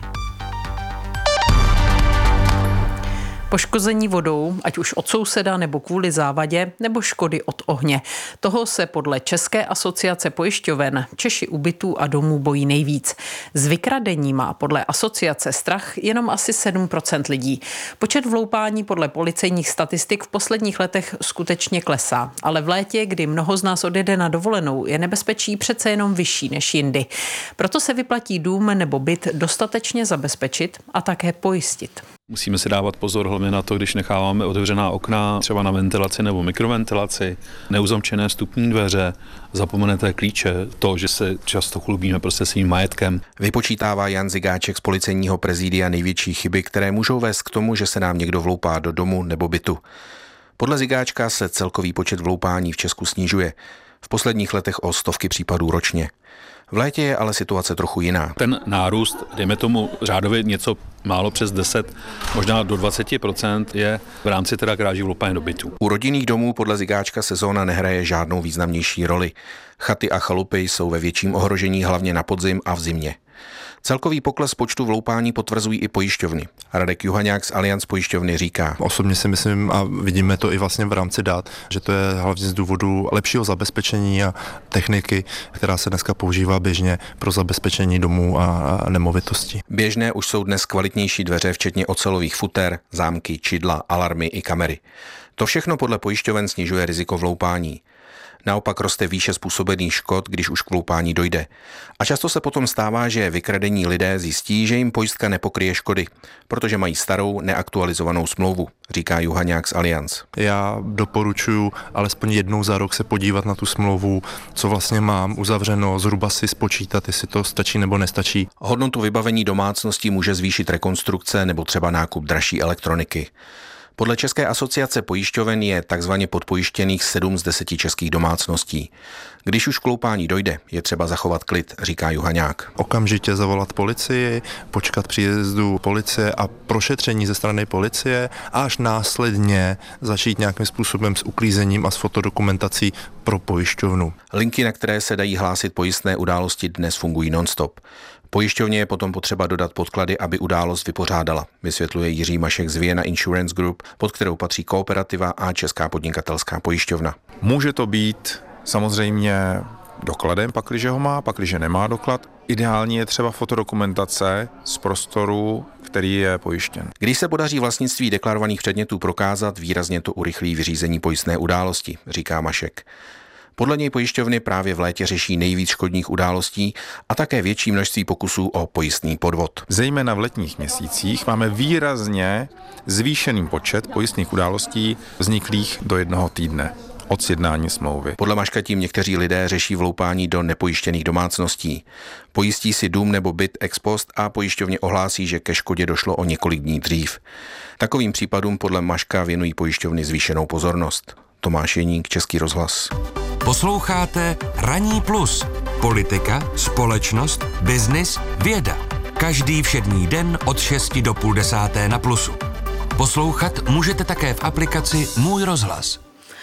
F: Poškození vodou, ať už od souseda nebo kvůli závadě, nebo škody od ohně. Toho se podle České asociace pojišťoven Češi u bytů a domů bojí nejvíc. Z vykradení má podle asociace strach jenom asi sedm procent lidí. Počet vloupání podle policejních statistik v posledních letech skutečně klesá. Ale v létě, kdy mnoho z nás odjede na dovolenou, je nebezpečí přece jenom vyšší než jindy. Proto se vyplatí dům nebo byt dostatečně zabezpečit a také pojistit.
D: Musíme si dávat pozor hlavně na to, když necháváme otevřená okna, třeba na ventilaci nebo mikroventilaci, neuzamčené vstupní dveře, zapomenuté klíče, to, že se často chlubíme prostě svým majetkem.
V: Vypočítává Jan Zigáček z policejního prezídia největší chyby, které můžou vést k tomu, že se nám někdo vloupá do domu nebo bytu. Podle Zigáčka se celkový počet vloupání v Česku snižuje. V posledních letech o stovky případů ročně. V létě je ale situace trochu jiná.
D: Ten nárůst, dejme tomu řádově něco málo přes deset, možná do dvacet procent je v rámci teda kráží vloupání do bytů.
V: U rodinných domů podle Zigáčka sezóna nehraje žádnou významnější roli. Chaty a chalupy jsou ve větším ohrožení hlavně na podzim a v zimě. Celkový pokles počtu vloupání potvrzují i pojišťovny. Radek Juhaňák z Allianz pojišťovny říká.
W: Osobně si myslím, a vidíme to i vlastně v rámci dat, že to je hlavně z důvodu lepšího zabezpečení a techniky, která se dneska používá běžně pro zabezpečení domů a nemovitostí.
V: Běžné už jsou dnes kvalitnější dveře, včetně ocelových futer, zámky, čidla, alarmy i kamery. To všechno podle pojišťoven snižuje riziko vloupání. Naopak roste výše způsobených škod, když už k vloupání dojde. A často se potom stává, že vykradení lidé zjistí, že jim pojistka nepokryje škody, protože mají starou, neaktualizovanou smlouvu, říká Juhaňák z Allianz.
W: Já doporučuji alespoň jednou za rok se podívat na tu smlouvu, co vlastně mám uzavřeno, zhruba si spočítat, jestli to stačí nebo nestačí.
V: Hodnotu vybavení domácností může zvýšit rekonstrukce nebo třeba nákup dražší elektroniky. Podle České asociace pojišťoven je takzvaně podpojištěných sedm z deseti českých domácností. Když už k vloupání dojde, je třeba zachovat klid, říká Juhaňák.
W: Okamžitě zavolat policii, počkat příjezdu policie a prošetření ze strany policie a až následně začít nějakým způsobem s uklízením a s fotodokumentací pro pojišťovnu.
V: Linky, na které se dají hlásit pojistné události, dnes fungují non-stop. Pojišťovně je potom potřeba dodat podklady, aby událost vypořádala, vysvětluje Jiří Mašek z Vienna Insurance Group, pod kterou patří Kooperativa a Česká podnikatelská pojišťovna.
X: Může to být samozřejmě dokladem, pakliže ho má, pakliže nemá doklad. Ideální je třeba fotodokumentace z prostoru, který je pojištěn.
V: Když se podaří vlastnictví deklarovaných předmětů prokázat, výrazně to urychlí vyřízení pojistné události, říká Mašek. Podle něj pojišťovny právě v létě řeší nejvíc škodních událostí a také větší množství pokusů o pojistný podvod.
X: Zejména v letních měsících máme výrazně zvýšený počet pojistných událostí vzniklých do jednoho týdne od sjednání smlouvy.
V: Podle Maška tím někteří lidé řeší vloupání do nepojištěných domácností. Pojistí si dům nebo byt ex post a pojišťovně ohlásí, že ke škodě došlo o několik dní dřív. Takovým případům podle Maška věnují pojišťovny zvýšenou pozornost. Tomáš Jeník, Český rozhlas.
J: Posloucháte Ranní plus. Politika, společnost, biznis, věda. Každý všední den od šesti do půl desáté na Plusu. Poslouchat můžete také v aplikaci Můj rozhlas.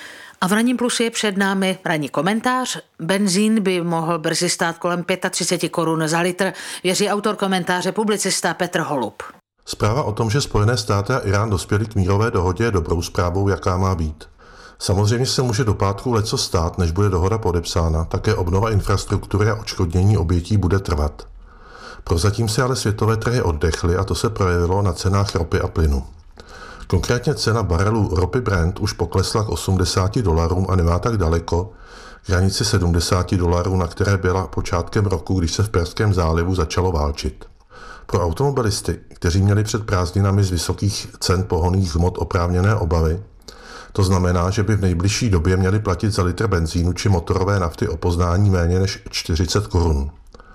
E: A v Ranním plusu je před námi ranní komentář. Benzín by mohl brzy stát kolem třicet pět korun za litr, věří autor komentáře publicista Petr Holub.
Y: Zpráva o tom, že Spojené státy a Irán dospěli k mírové dohodě, je dobrou zprávou, jaká má být. Samozřejmě se může do pátku leco stát, než bude dohoda podepsána, také obnova infrastruktury a odškodnění obětí bude trvat. Prozatím se ale světové trhy oddechly a to se projevilo na cenách ropy a plynu. Konkrétně cena barelu ropy Brent už poklesla k osmdesáti dolarům a nemá tak daleko, k hranici sedmdesát dolarů, na které byla počátkem roku, když se v Perském zálivu začalo válčit. Pro automobilisty, kteří měli před prázdninami z vysokých cen pohonných hmot oprávněné obavy, to znamená, že by v nejbližší době měli platit za litr benzínu či motorové nafty o poznání méně než čtyřicet korun.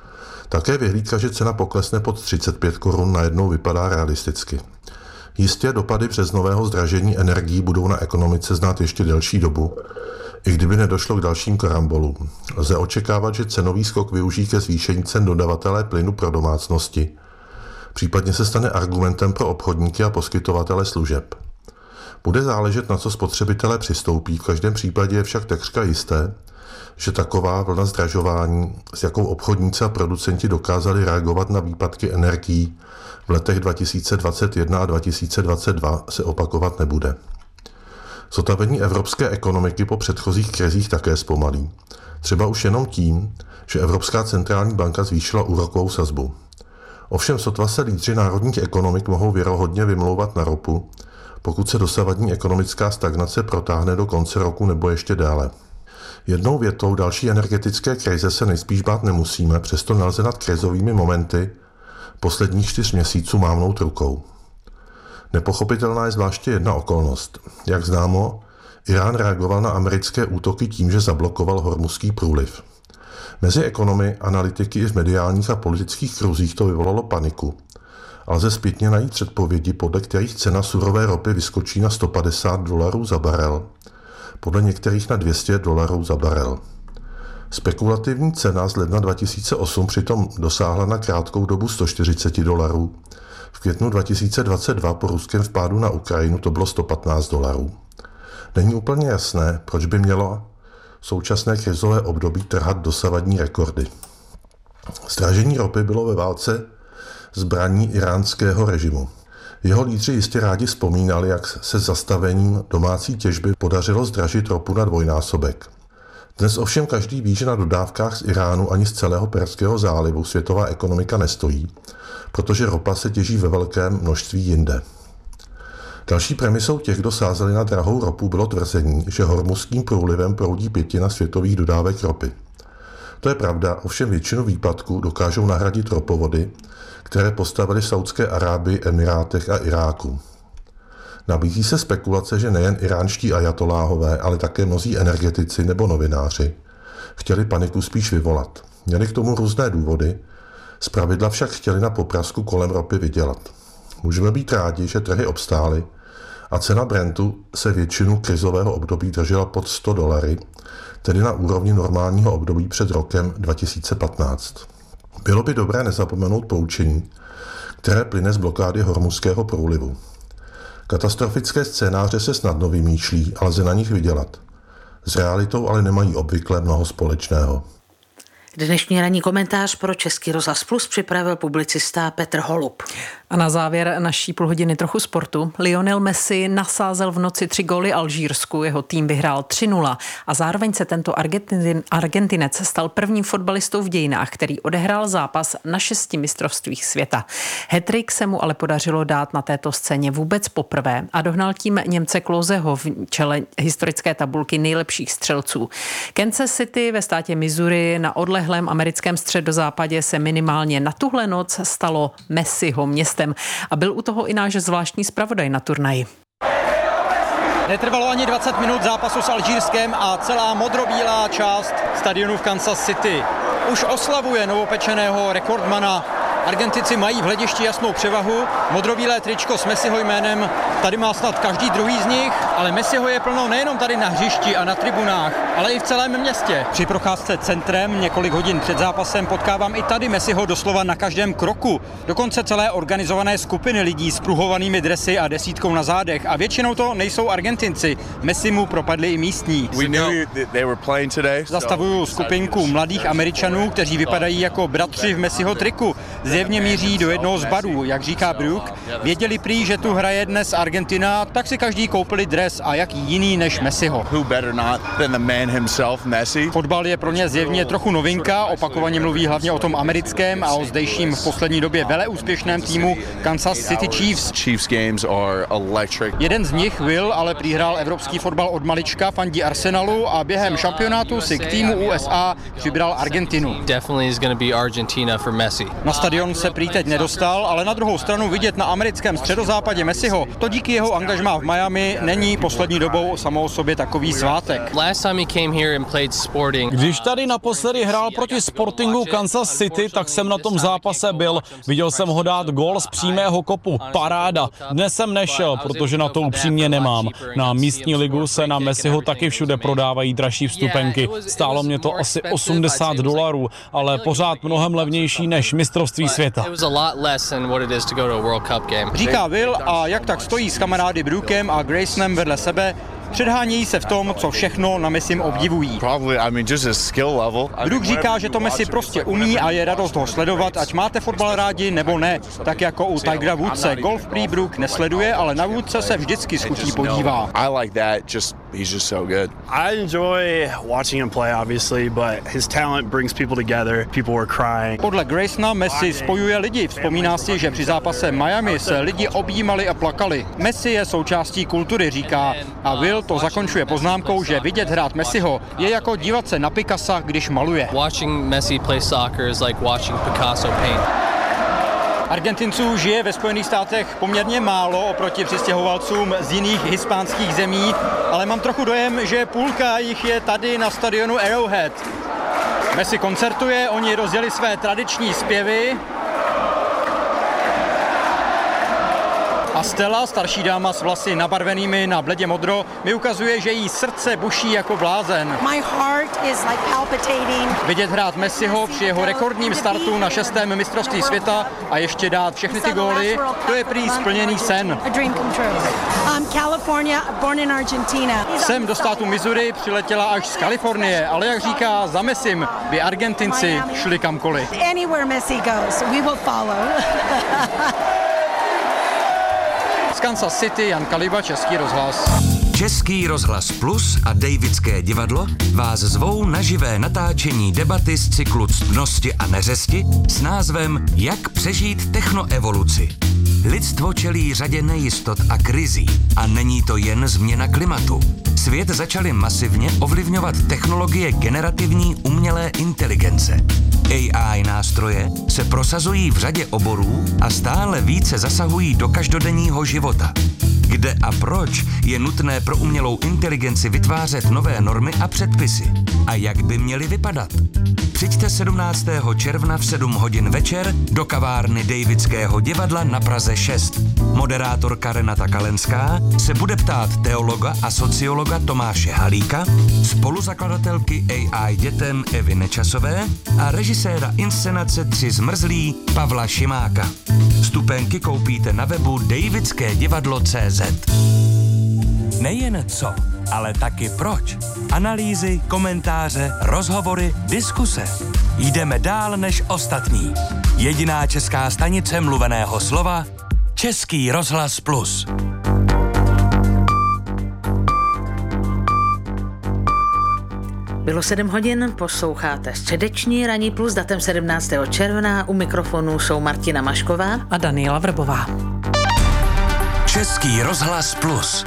Y: Také vyhlídka, že cena poklesne pod třicet pět korun, najednou vypadá realisticky. Jistě dopady březnového zdražení energií budou na ekonomice znát ještě delší dobu, i kdyby nedošlo k dalším karambolům. Lze očekávat, že cenový skok využijí ke zvýšení cen dodavatelé plynu pro domácnosti, případně se stane argumentem pro obchodníky a poskytovatele služeb. Bude záležet, na co spotřebitelé přistoupí, v každém případě je však takřka jisté, že taková vlna zdražování, s jakou obchodníci a producenti dokázali reagovat na výpadky energií v letech dva tisíce dvacet jedna a dva tisíce dvacet dva, se opakovat nebude. Zotavení evropské ekonomiky po předchozích krizích také zpomalí. Třeba už jenom tím, že Evropská centrální banka zvýšila úrokovou sazbu. Ovšem sotva se lídři národních ekonomik mohou věrohodně vymlouvat na ropu, pokud se dosavadní ekonomická stagnace protáhne do konce roku nebo ještě déle. Jednou větou další energetické krize se nejspíš bát nemusíme, přesto nelze nad krizovými momenty posledních čtyř měsíců mávnout rukou. Nepochopitelná je zvláště jedna okolnost. Jak známo, Irán reagoval na americké útoky tím, že zablokoval Hormuzský průliv. Mezi ekonomy, analytiky i v mediálních a politických kruzích to vyvolalo paniku. A lze zpětně najít předpovědi, podle kterých cena surové ropy vyskočí na sto padesát dolarů za barel, podle některých na dvě stě dolarů za barel. Spekulativní cena z ledna dva tisíce osm přitom dosáhla na krátkou dobu sto čtyřicet dolarů. V květnu dva tisíce dvacet dva po ruském vpádu na Ukrajinu to bylo sto patnáct dolarů. Není úplně jasné, proč by mělo současné krizové období trhat dosavadní rekordy. Zdražení ropy bylo ve válce zbraní iránského režimu. Jeho lídři jistě rádi vzpomínali, jak se zastavením domácí těžby podařilo zdražit ropu na dvojnásobek. Dnes ovšem každý ví, že na dodávkách z Iránu ani z celého Perského zálivu světová ekonomika nestojí, protože ropa se těží ve velkém množství jinde. Další premisou těch, kdo sázeli na drahou ropu, bylo tvrzení, že Hormuzským průlivem proudí pětina světových dodávek ropy. To je pravda, ovšem většinu výpadků dokážou nahradit ropovody, které postavili v Saudské Arábii, Emirátech a Iráku. Nabízí se spekulace, že nejen iránští ajatoláhové, ale také mnozí energetici nebo novináři chtěli paniku spíš vyvolat. Měli k tomu různé důvody, zpravidla však chtěli na poprasku kolem ropy vydělat. Můžeme být rádi, že trhy obstály a cena Brentu se většinu krizového období držela pod sto dolary, tedy na úrovni normálního období před rokem dva tisíce patnáct. Bylo by dobré nezapomenout poučení, které plyne z blokády Hormuzského průlivu. Katastrofické scénáře se snadno vymýšlí a lze na nich vydělat. S realitou ale nemají obvykle mnoho společného.
E: Dnešní ranní komentář pro Český rozhlas Plus připravil publicista Petr Holub.
F: A na závěr naší půlhodiny trochu sportu. Lionel Messi nasázel v noci tři góly Alžírsku, jeho tým vyhrál tři nula a zároveň se tento Argentin, Argentinec stal prvním fotbalistou v dějinách, který odehrál zápas na šesti mistrovstvích světa. Hat-trick se mu ale podařilo dát na této scéně vůbec poprvé a dohnal tím Němce Kloseho v čele historické tabulky nejlepších střelců. Kansas City ve státě Missouri na odlehlém americkém středozápadě se minimálně na tuhle noc stalo Messiho městem a byl u toho i náš zvláštní zpravodaj na turnaji.
A: Netrvalo ani dvacet minut zápasu s Alžírskem a celá modrobílá část stadionu v Kansas City už oslavuje novopečeného rekordmana. Argentinci mají v hledišti jasnou převahu, modrobílé tričko s Messiho jménem tady má snad každý druhý z nich, ale Messiho je plno nejenom tady na hřišti a na tribunách, ale i v celém městě. Při procházce centrem několik hodin před zápasem potkávám i tady Messiho doslova na každém kroku. Dokonce celé organizované skupiny lidí s pruhovanými dresy a desítkou na zádech a většinou to nejsou Argentinci. Messi mu propadli i místní. Zastavuju skupinku mladých Američanů, kteří vypadají jako bratři v Messiho triku. Zjevně míří do jednoho z barů, jak říká Brooke. Věděli prý, že tu hraje dnes Argentina, tak si každý koupili dres a jaký jiný než Messiho.
B: man himself, Messi.
A: Fotbal je pro ně zjevně trochu novinka, opakovaně mluví hlavně o tom americkém a o zdejším v poslední době veleúspěšném týmu Kansas City Chiefs.
B: Chiefs games are electric.
A: Jeden z nich, Will, ale přihrál evropský fotbal od malička, fandí Arsenalu a během šampionátu si k týmu U S A přibral Argentinu. Na stadion se prý teď nedostal, ale na druhou stranu vidět na americkém středozápadě Messiho, to díky jeho angažmá v Miami není poslední dobou samo o sobě takový svátek.
C: Když tady naposledy hrál proti Sportingu Kansas City, tak jsem na tom zápase byl. Viděl jsem ho dát gól z přímého kopu. Paráda. Dnes jsem nešel, protože na to upřímně nemám. Na místní ligu se na Messiho taky všude prodávají dražší vstupenky. Stálo mě to asi osmdesát dolarů, ale pořád mnohem levnější než mistrovství světa.
A: Říká Will a jak tak stojí s kamarády Brookem a Graysonem vedle sebe, předhánějí se v tom, co všechno na Messim obdivují. Brook říká, že to Messi prostě umí a je radost ho sledovat, ať máte fotbal rádi nebo ne. Tak jako u Tigera Woodse. Golf prý Brook nesleduje, ale na Woodse se vždycky s chutí podívá.
B: He's just so good.
G: I enjoy watching him play, obviously, but his talent brings people together. People were crying.
A: Podle Graysona Messi spojuje lidi. Vzpomíná si, že při zápase Miami se lidi objímali a plakali. Messi je součástí kultury, říká. A Will to zakončuje poznámkou, že vidět hrát Messiho je jako dívat se na Picassa, když maluje.
H: Watching Messi play soccer is like watching Picasso paint.
A: Argentinců žije ve Spojených státech poměrně málo oproti přistěhovalcům z jiných hispánských zemí, ale mám trochu dojem, že půlka jich je tady na stadionu Arrowhead. Messi koncertuje, oni rozjeli své tradiční zpěvy. A Stella, starší dáma s vlasy nabarvenými na bledě modro, mi ukazuje, že jí srdce buší jako blázen.
I: My heart is like palpitating.
A: Vidět hrát Messiho při jeho rekordním startu na šestém mistrovství světa a ještě dát všechny ty góly, to je prý splněný sen. Sem do státu Missouri přiletěla až z Kalifornie, ale jak říká, za Messim by Argentinci šli kamkoliv.
I: Anywhere Messi goes, we will follow.
A: Z Kansas City Jan Kaliba, Český rozhlas.
J: Český rozhlas Plus a Davidské divadlo vás zvou na živé natáčení debaty z cyklu Ctnosti a neřesti s názvem Jak přežít technoevoluci. Lidstvo čelí řadě nejistot a krizí a není to jen změna klimatu. Svět začaly masivně ovlivňovat technologie generativní umělé inteligence. A I nástroje se prosazují v řadě oborů a stále více zasahují do každodenního života. Kde a proč je nutné pro umělou inteligenci vytvářet nové normy a předpisy? A jak by měly vypadat? Přijďte sedmnáctého června v sedm hodin večer do kavárny Davidského divadla na Praze šest. Moderátorka Renata Kalenská se bude ptát teologa a sociologa Tomáše Halíka, spoluzakladatelky A I dětem Evy Nečasové a režiséra inscenace Tři zmrzlí Pavla Šimáka. Vstupenky koupíte na webu davidské divadlo tečka cé zet. Nejen co, ale taky proč. Analýzy, komentáře, rozhovory, diskuse. Jdeme dál než ostatní. Jediná česká stanice mluveného slova Český rozhlas Plus.
E: Bylo sedm hodin, posloucháte středeční Ranní plus datem sedmnáctého června. U mikrofonu jsou Martina Mašková
F: a Daniela Vrbová.
J: Český rozhlas Plus.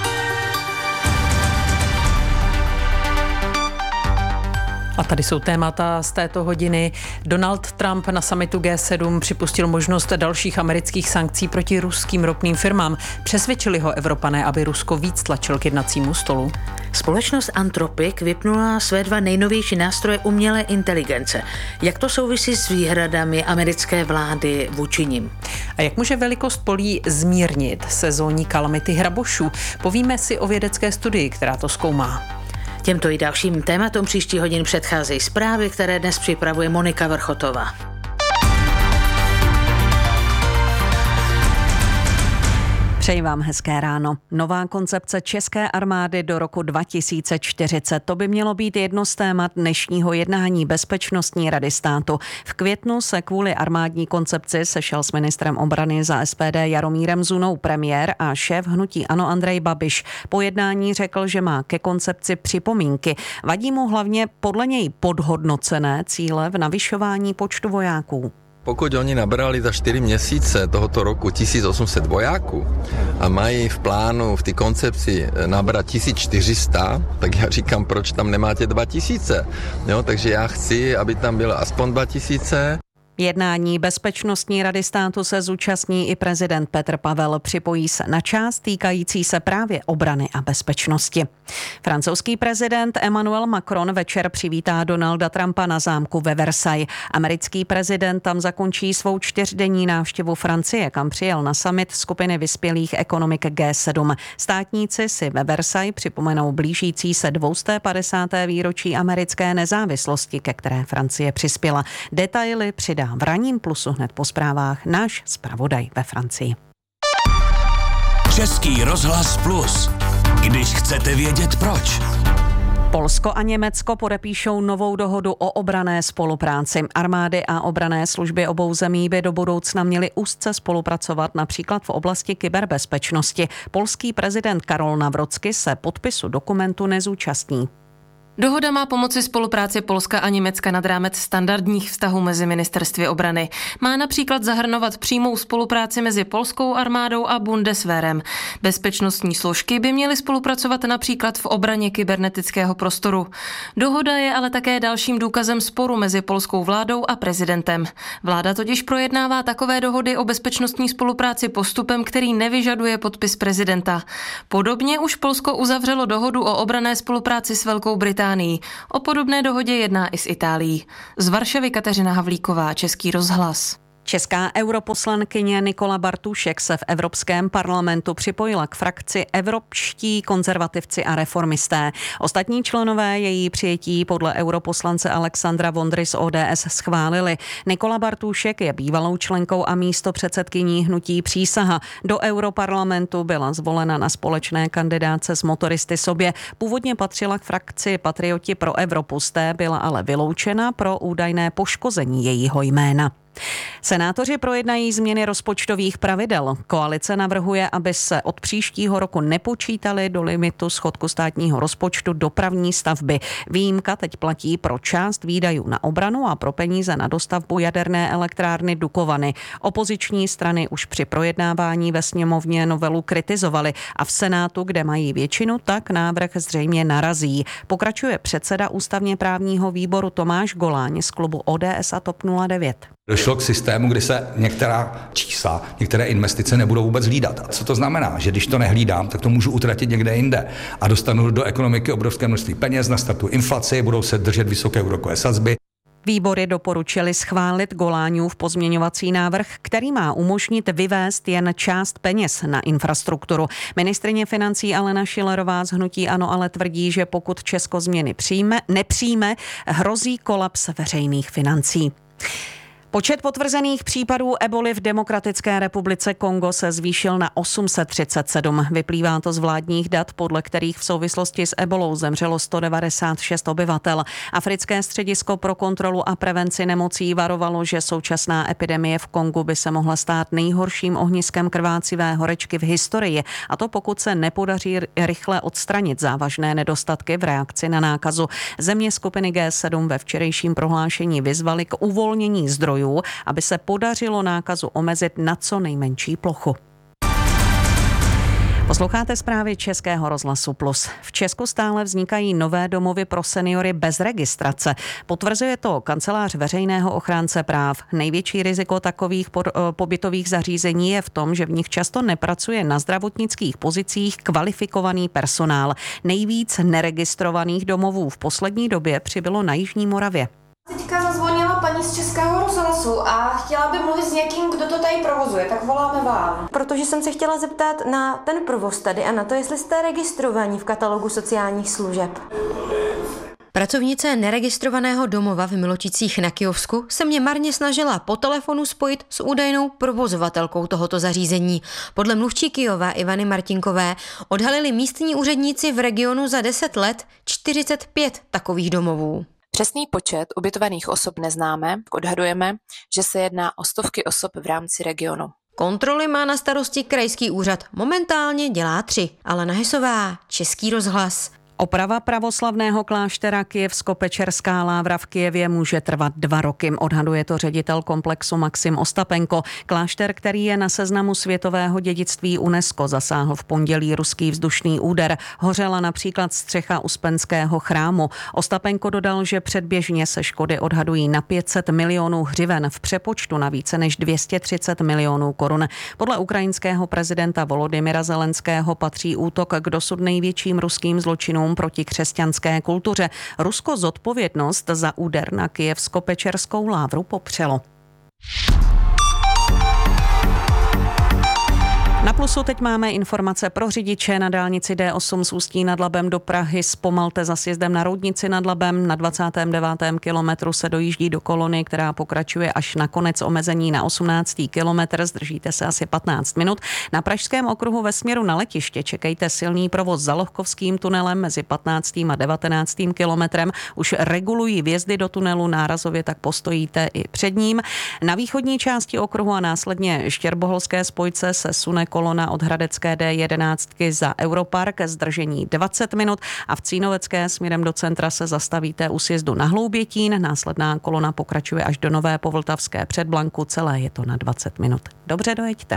F: A tady jsou témata z této hodiny. Donald Trump na summitu G sedm připustil možnost dalších amerických sankcí proti ruským ropným firmám. Přesvědčili ho Evropané, aby Rusko víc tlačil k jednacímu stolu.
E: Společnost Anthropic vypnula své dva nejnovější nástroje umělé inteligence. Jak to souvisí s výhradami americké vlády vůči nim?
F: A jak může velikost polí zmírnit sezónní kalamity hrabošů? Povíme si o vědecké studii, která to zkoumá.
E: Těmto i dalším tématům příští hodin předcházejí zprávy, které dnes připravuje Monika Vrchotová.
K: Přeji vám hezké ráno. Nová koncepce české armády do roku dva tisíce čtyřicet. To by mělo být jedno z témat dnešního jednání Bezpečnostní rady státu. V květnu se kvůli armádní koncepci sešel s ministrem obrany za S P D Jaromírem Zunou premiér a šéf hnutí ANO Andrej Babiš. Po jednání řekl, že má ke koncepci připomínky. Vadí mu hlavně podle něj podhodnocené cíle v navyšování počtu vojáků.
L: Pokud oni nabrali za čtyři měsíce tohoto roku tisíc osm set vojáků a mají v plánu, v té koncepci nabrat tisíc čtyři sta, tak já říkám, proč tam nemáte dva tisíce? Jo, takže já chci, aby tam bylo aspoň dva tisíce.
K: Jednání Bezpečnostní rady státu se zúčastní i prezident Petr Pavel. Připojí se na část týkající se právě obrany a bezpečnosti. Francouzský prezident Emmanuel Macron večer přivítá Donalda Trumpa na zámku ve Versailles. Americký prezident tam zakončí svou čtyřdenní návštěvu Francie, kam přijel na summit skupiny vyspělých ekonomik G sedm. Státníci si ve Versailles připomenou blížící se dvě stě padesáté výročí americké nezávislosti, ke které Francie přispěla. Detaily přidá v Ranním plusu hned po zprávách náš zpravodaj ve Francii.
J: Český rozhlas Plus. Když chcete vědět proč.
K: Polsko a Německo podepíšou novou dohodu o obranné spolupráci. Armády a obranné služby obou zemí by do budoucna měly úzce spolupracovat například v oblasti kyberbezpečnosti. Polský prezident Karol Nawrocki se podpisu dokumentu nezúčastní.
M: Dohoda má pomoci spolupráci Polska a Německa nad rámec standardních vztahů mezi ministerstvy obrany. Má například zahrnovat přímou spolupráci mezi polskou armádou a Bundeswehrem. Bezpečnostní složky by měly spolupracovat například v obraně kybernetického prostoru. Dohoda je ale také dalším důkazem sporu mezi polskou vládou a prezidentem. Vláda totiž projednává takové dohody o bezpečnostní spolupráci postupem, který nevyžaduje podpis prezidenta. Podobně už Polsko uzavřelo dohodu o obranné spolupráci s Velkou Británií. O podobné dohodě jedná i s Itálií. Z Varšavy Kateřina Havlíková, Český rozhlas.
K: Česká europoslankyně Nikola Bartušek se v Evropském parlamentu připojila k frakci Evropští konzervativci a reformisté. Ostatní členové její přijetí podle europoslance Alexandra Vondry z O D S schválili. Nikola Bartušek je bývalou členkou a místopředsedkyní hnutí Přísaha. Do europarlamentu byla zvolena na společné kandidáce s motoristy sobě. Původně patřila k frakci Patrioti pro Evropu, z té byla ale vyloučena pro údajné poškození jejího jména. Senátoři projednají změny rozpočtových pravidel. Koalice navrhuje, aby se od příštího roku nepočítali do limitu schodku státního rozpočtu dopravní stavby. Výjimka teď platí pro část výdajů na obranu a pro peníze na dostavbu jaderné elektrárny Dukovany. Opoziční strany už při projednávání ve sněmovně novelu kritizovaly a v Senátu, kde mají většinu, tak návrh zřejmě narazí. Pokračuje předseda ústavně právního výboru Tomáš Goláň z klubu O D S a T O P nula devět.
O: Došlo k systému, kdy se některá čísla, některé investice nebudou vůbec hlídat. A co to znamená? Že když to nehlídám, tak to můžu utratit někde jinde a dostanu do ekonomiky obrovské množství peněz, nastartují inflaci, budou se držet vysoké úrokové sazby.
K: Výbory doporučili schválit Goláňův pozměňovací návrh, který má umožnit vyvést jen část peněz na infrastrukturu. Ministryně financí Alena Schillerová z hnutí ANO ale tvrdí, že pokud Česko změny přijme, nepřijme, hrozí kolaps veřejných financí. Počet potvrzených případů eboly v Demokratické republice Kongo se zvýšil na osm set třicet sedm. Vyplývá to z vládních dat, podle kterých v souvislosti s ebolou zemřelo sto devadesát šest obyvatel. Africké středisko pro kontrolu a prevenci nemocí varovalo, že současná epidemie v Kongu by se mohla stát nejhorším ohniskem krvácivé horečky v historii, a to pokud se nepodaří rychle odstranit závažné nedostatky v reakci na nákazu. Země skupiny G sedm ve včerejším prohlášení vyzvaly k uvolnění zdrojů, aby se podařilo nákazu omezit na co nejmenší plochu. Posloucháte zprávy Českého rozhlasu Plus. V Česku stále vznikají nové domovy pro seniory bez registrace. Potvrzuje to kancelář veřejného ochránce práv. Největší riziko takových pobytových zařízení je v tom, že v nich často nepracuje na zdravotnických pozicích kvalifikovaný personál. Nejvíc neregistrovaných domovů v poslední době přibylo na Jižní Moravě.
P: Teďka zazvonila paní z Českého rozhlasu a chtěla by mluvit s někým, kdo to tady provozuje, tak voláme vám.
Z: Protože jsem se chtěla zeptat na ten provoz tady a na to, jestli jste registrovaní v katalogu sociálních služeb.
N: Pracovnice neregistrovaného domova v Miloticích na Kyjovsku se mě marně snažila po telefonu spojit s údajnou provozovatelkou tohoto zařízení. Podle mluvčí Kyjova Ivany Martinkové odhalili místní úředníci v regionu za deset let čtyřicet pět takových domovů.
Q: Přesný počet ubytovaných osob neznáme, odhadujeme, že se jedná o stovky osob v rámci regionu.
N: Kontroly má na starosti krajský úřad, momentálně dělá tři. Alena Hesová, Český rozhlas.
K: Oprava pravoslavného kláštera Kyjevsko-Pečerská Lávra v Kyjevě může trvat dva roky, odhaduje to ředitel komplexu Maxim Ostapenko. Klášter, který je na seznamu světového dědictví UNESCO, zasáhl v pondělí ruský vzdušný úder. Hořela například střecha Uspenského chrámu. Ostapenko dodal, že předběžně se škody odhadují na pět set milionů hřiven, v přepočtu na více než dvě stě třicet milionů korun. Podle ukrajinského prezidenta Volodymyra Zelenského patří útok k dosud největším ruským zločinům proti křesťanské kultuře. Rusko zodpovědnost za úder na Kyjevsko-Pečerskou Lávru popřelo. Na Plusu teď máme informace pro řidiče. Na dálnici D osm z Ústí nad Labem do Prahy zpomalte za sjezdem na Roudnici nad Labem. Na dvacátém devátém kilometru se dojíždí do kolony, která pokračuje až na konec omezení na osmnáctý kilometr. Zdržíte se asi patnáct minut. Na Pražském okruhu ve směru na letiště čekejte silný provoz za Lohkovským tunelem mezi patnáctým a devatenáctým kilometrem. Už regulují vjezdy do tunelu, nárazově tak postojíte i před ním. Na východní části okruhu a následně Štěrboholské spojce se sune kolona od hradecké D jedenáct za Europark, zdržení dvacet minut a v Cínovecké směrem do centra se zastavíte u sjezdu na Hloubětín. Následná kolona pokračuje až do Nové Povltavské před Blanku, celé je to na dvacet minut. Dobře, dojeďte.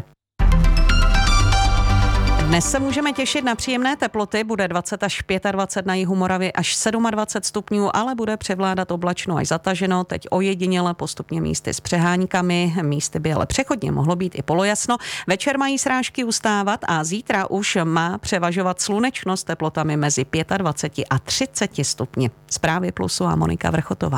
K: Dnes se můžeme těšit na příjemné teploty, bude dvacet až dvacet pět na jihu Moravy až dvacet sedm stupňů, ale bude převládat oblačno až zataženo, teď ojediněle postupně místy s přeháňkami, místy by ale přechodně mohlo být i polojasno. Večer mají srážky ustávat a zítra už má převažovat slunečno s teplotami mezi dvacet pět a třicet stupni. Zprávy Plusu a Monika Vrchotová.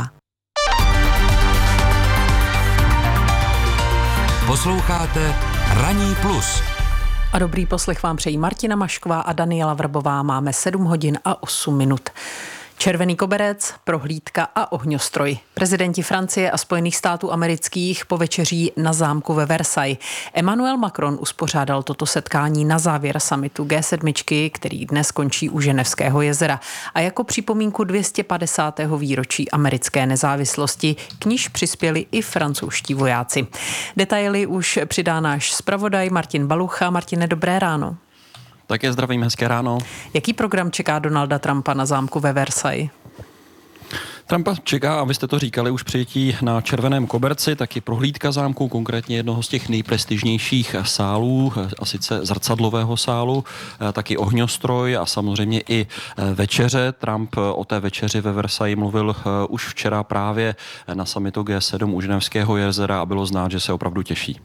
J: Posloucháte Ranní plus.
F: A dobrý poslech vám přejí Martina Mašková a Daniela Vrbová. Máme sedm hodin a osm minut. Červený koberec, prohlídka a ohňostroj. Prezidenti Francie a Spojených států amerických povečeří na zámku ve Versailles. Emmanuel Macron uspořádal toto setkání na závěr summitu G sedm, který dnes končí u Ženevského jezera. A jako připomínku dvě stě padesátého výročí americké nezávislosti, k níž přispěli i francouzští vojáci. Detaily už přidá náš zpravodaj Martin Balucha. Martine, dobré ráno.
R: Také zdravím, hezké ráno.
F: Jaký program čeká Donalda Trumpa na zámku ve Versailles?
R: Trumpa čeká, a vy jste to říkali, už přijetí na červeném koberci, taky prohlídka zámku, konkrétně jednoho z těch nejprestižnějších sálů, a sice zrcadlového sálu, taky ohňostroj a samozřejmě i večeře. Trump o té večeři ve Versailles mluvil už včera právě na summitu G sedm u Ženevského jezera a bylo znát, že se opravdu těší.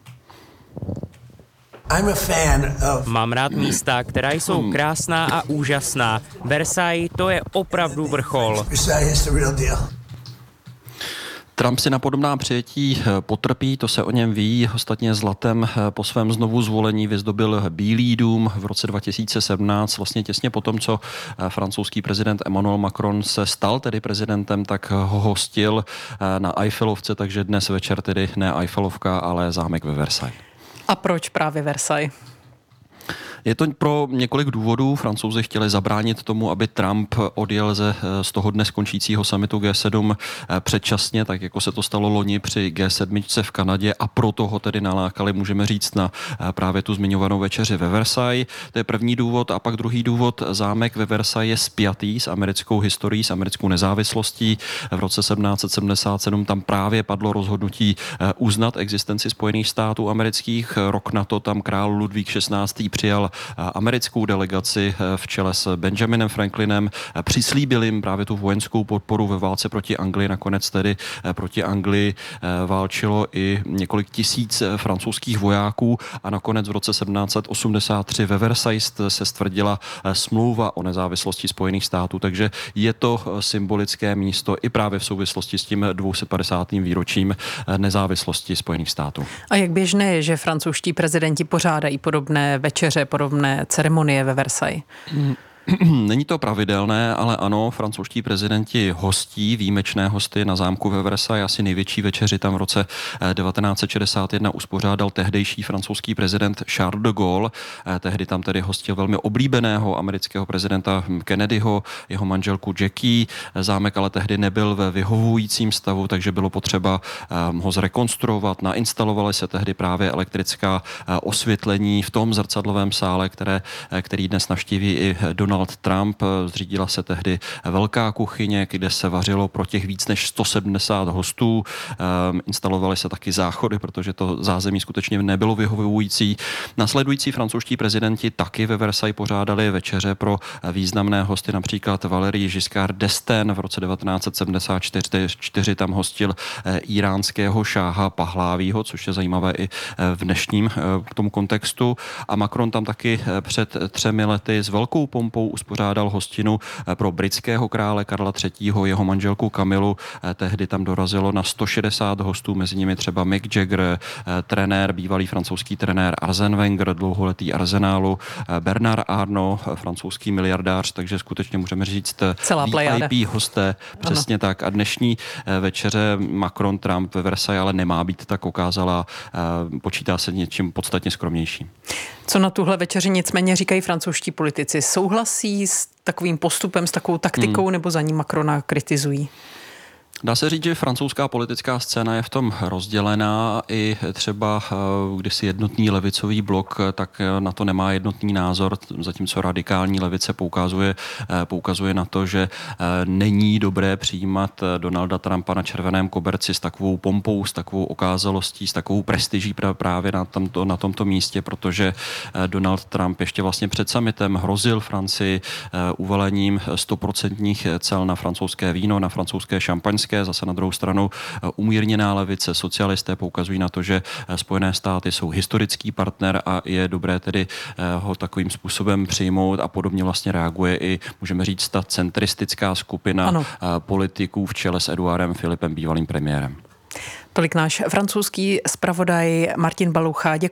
S: Mám rád místa, která jsou krásná a úžasná. Versailles, to je opravdu vrchol.
R: Trump si na podobná přijetí potrpí, to se o něm ví. Ostatně zlatem po svém znovu zvolení vyzdobil Bílý dům v roce dva tisíce sedmnáct, vlastně těsně po tom, co francouzský prezident Emmanuel Macron se stal tedy prezidentem, tak ho hostil na Eiffelovce, takže dnes večer tedy ne Eiffelovka, ale zámek ve Versailles.
F: A proč právě Versailles?
R: Je to pro několik důvodů. Francouzi chtěli zabránit tomu, aby Trump odjel ze, z toho dnes končícího summitu G sedm předčasně, tak jako se to stalo loni při G sedm v Kanadě, a proto ho tedy nalákali, můžeme říct, na právě tu zmiňovanou večeři ve Versailles. To je první důvod. A pak druhý důvod, zámek ve Versailles je spjatý s americkou historií, s americkou nezávislostí. V roce sedmnáct set sedmdesát sedm tam právě padlo rozhodnutí uznat existenci Spojených států amerických. Rok na to tam král Ludvík šestnáctý přijal americkou delegaci v čele s Benjaminem Franklinem. Přislíbil jim právě tu vojenskou podporu ve válce proti Anglii. Nakonec tedy proti Anglii válčilo i několik tisíc francouzských vojáků a nakonec v roce sedmnáct set osmdesát tři ve Versailles se stvrdila smlouva o nezávislosti Spojených států, takže je to symbolické místo i právě v souvislosti s tím dvě stě padesátým výročím nezávislosti Spojených států.
F: A jak běžné je, že francouzští prezidenti pořádají podobné večeře, podobné ceremonie ve Versailles?
R: Není to pravidelné, ale ano, francouzští prezidenti hostí výjimečné hosty na zámku ve Versailles. Asi největší večeři tam v roce devatenáct set šedesát jedna uspořádal tehdejší francouzský prezident Charles de Gaulle. Tehdy tam tedy hostil velmi oblíbeného amerického prezidenta Kennedyho, jeho manželku Jackie. Zámek ale tehdy nebyl ve vyhovujícím stavu, takže bylo potřeba ho zrekonstruovat. Nainstalovaly se tehdy právě elektrická osvětlení v tom zrcadlovém sále, které, který dnes navštíví i Donald Trump. Zřídila se tehdy velká kuchyně, kde se vařilo pro těch víc než sto sedmdesát hostů. Instalovaly se taky záchody, protože to zázemí skutečně nebylo vyhovující. Nasledující francouzští prezidenti taky ve Versailles pořádali večeře pro významné hosty, například Valéry Giscard d'Estaing v roce devatenáct set sedmdesát čtyři tam hostil iránského šáha Pahlávího, což je zajímavé i v dnešním k tomu kontextu. A Macron tam taky před třemi lety s velkou pompou uspořádal hostinu pro britského krále Karla třetího, jeho manželku Kamilu. Tehdy tam dorazilo na sto šedesát hostů, mezi nimi třeba Mick Jagger, trenér, bývalý francouzský trenér Arsène Wenger, dlouholetý Arsenálu, Bernard Arnault, francouzský miliardář, takže skutečně můžeme říct
F: celá
R: V I P hosté, přesně ano. tak. A dnešní večeře Macron Trump ve Versailles ale nemá být tak okázala, počítá se něčím podstatně skromnějším.
F: Co na tuhle večeři nicméně říkají francouzští politici? Souhlasí s takovým postupem, s takovou taktikou, hmm. nebo za ní Macrona kritizují?
R: Dá se říct, že francouzská politická scéna je v tom rozdělená. I třeba kdysi jednotný levicový blok, tak na to nemá jednotný názor, zatímco radikální levice poukazuje, poukazuje na to, že není dobré přijímat Donalda Trumpa na červeném koberci s takovou pompou, s takovou okázalostí, s takovou prestiží právě na tomto, na tomto místě, protože Donald Trump ještě vlastně před summitem hrozil Francii uvalením stoprocentních cel na francouzské víno, na francouzské šampaňské. Zase na druhou stranu umírněná levice, socialisté poukazují na to, že Spojené státy jsou historický partner a je dobré tedy ho takovým způsobem přijmout, a podobně vlastně reaguje i, můžeme říct, ta centristická skupina ano. politiků v čele s Eduardem Philippem, bývalým premiérem.
F: Tolik náš francouzský zpravodaj Martin Balucha. Děkuji.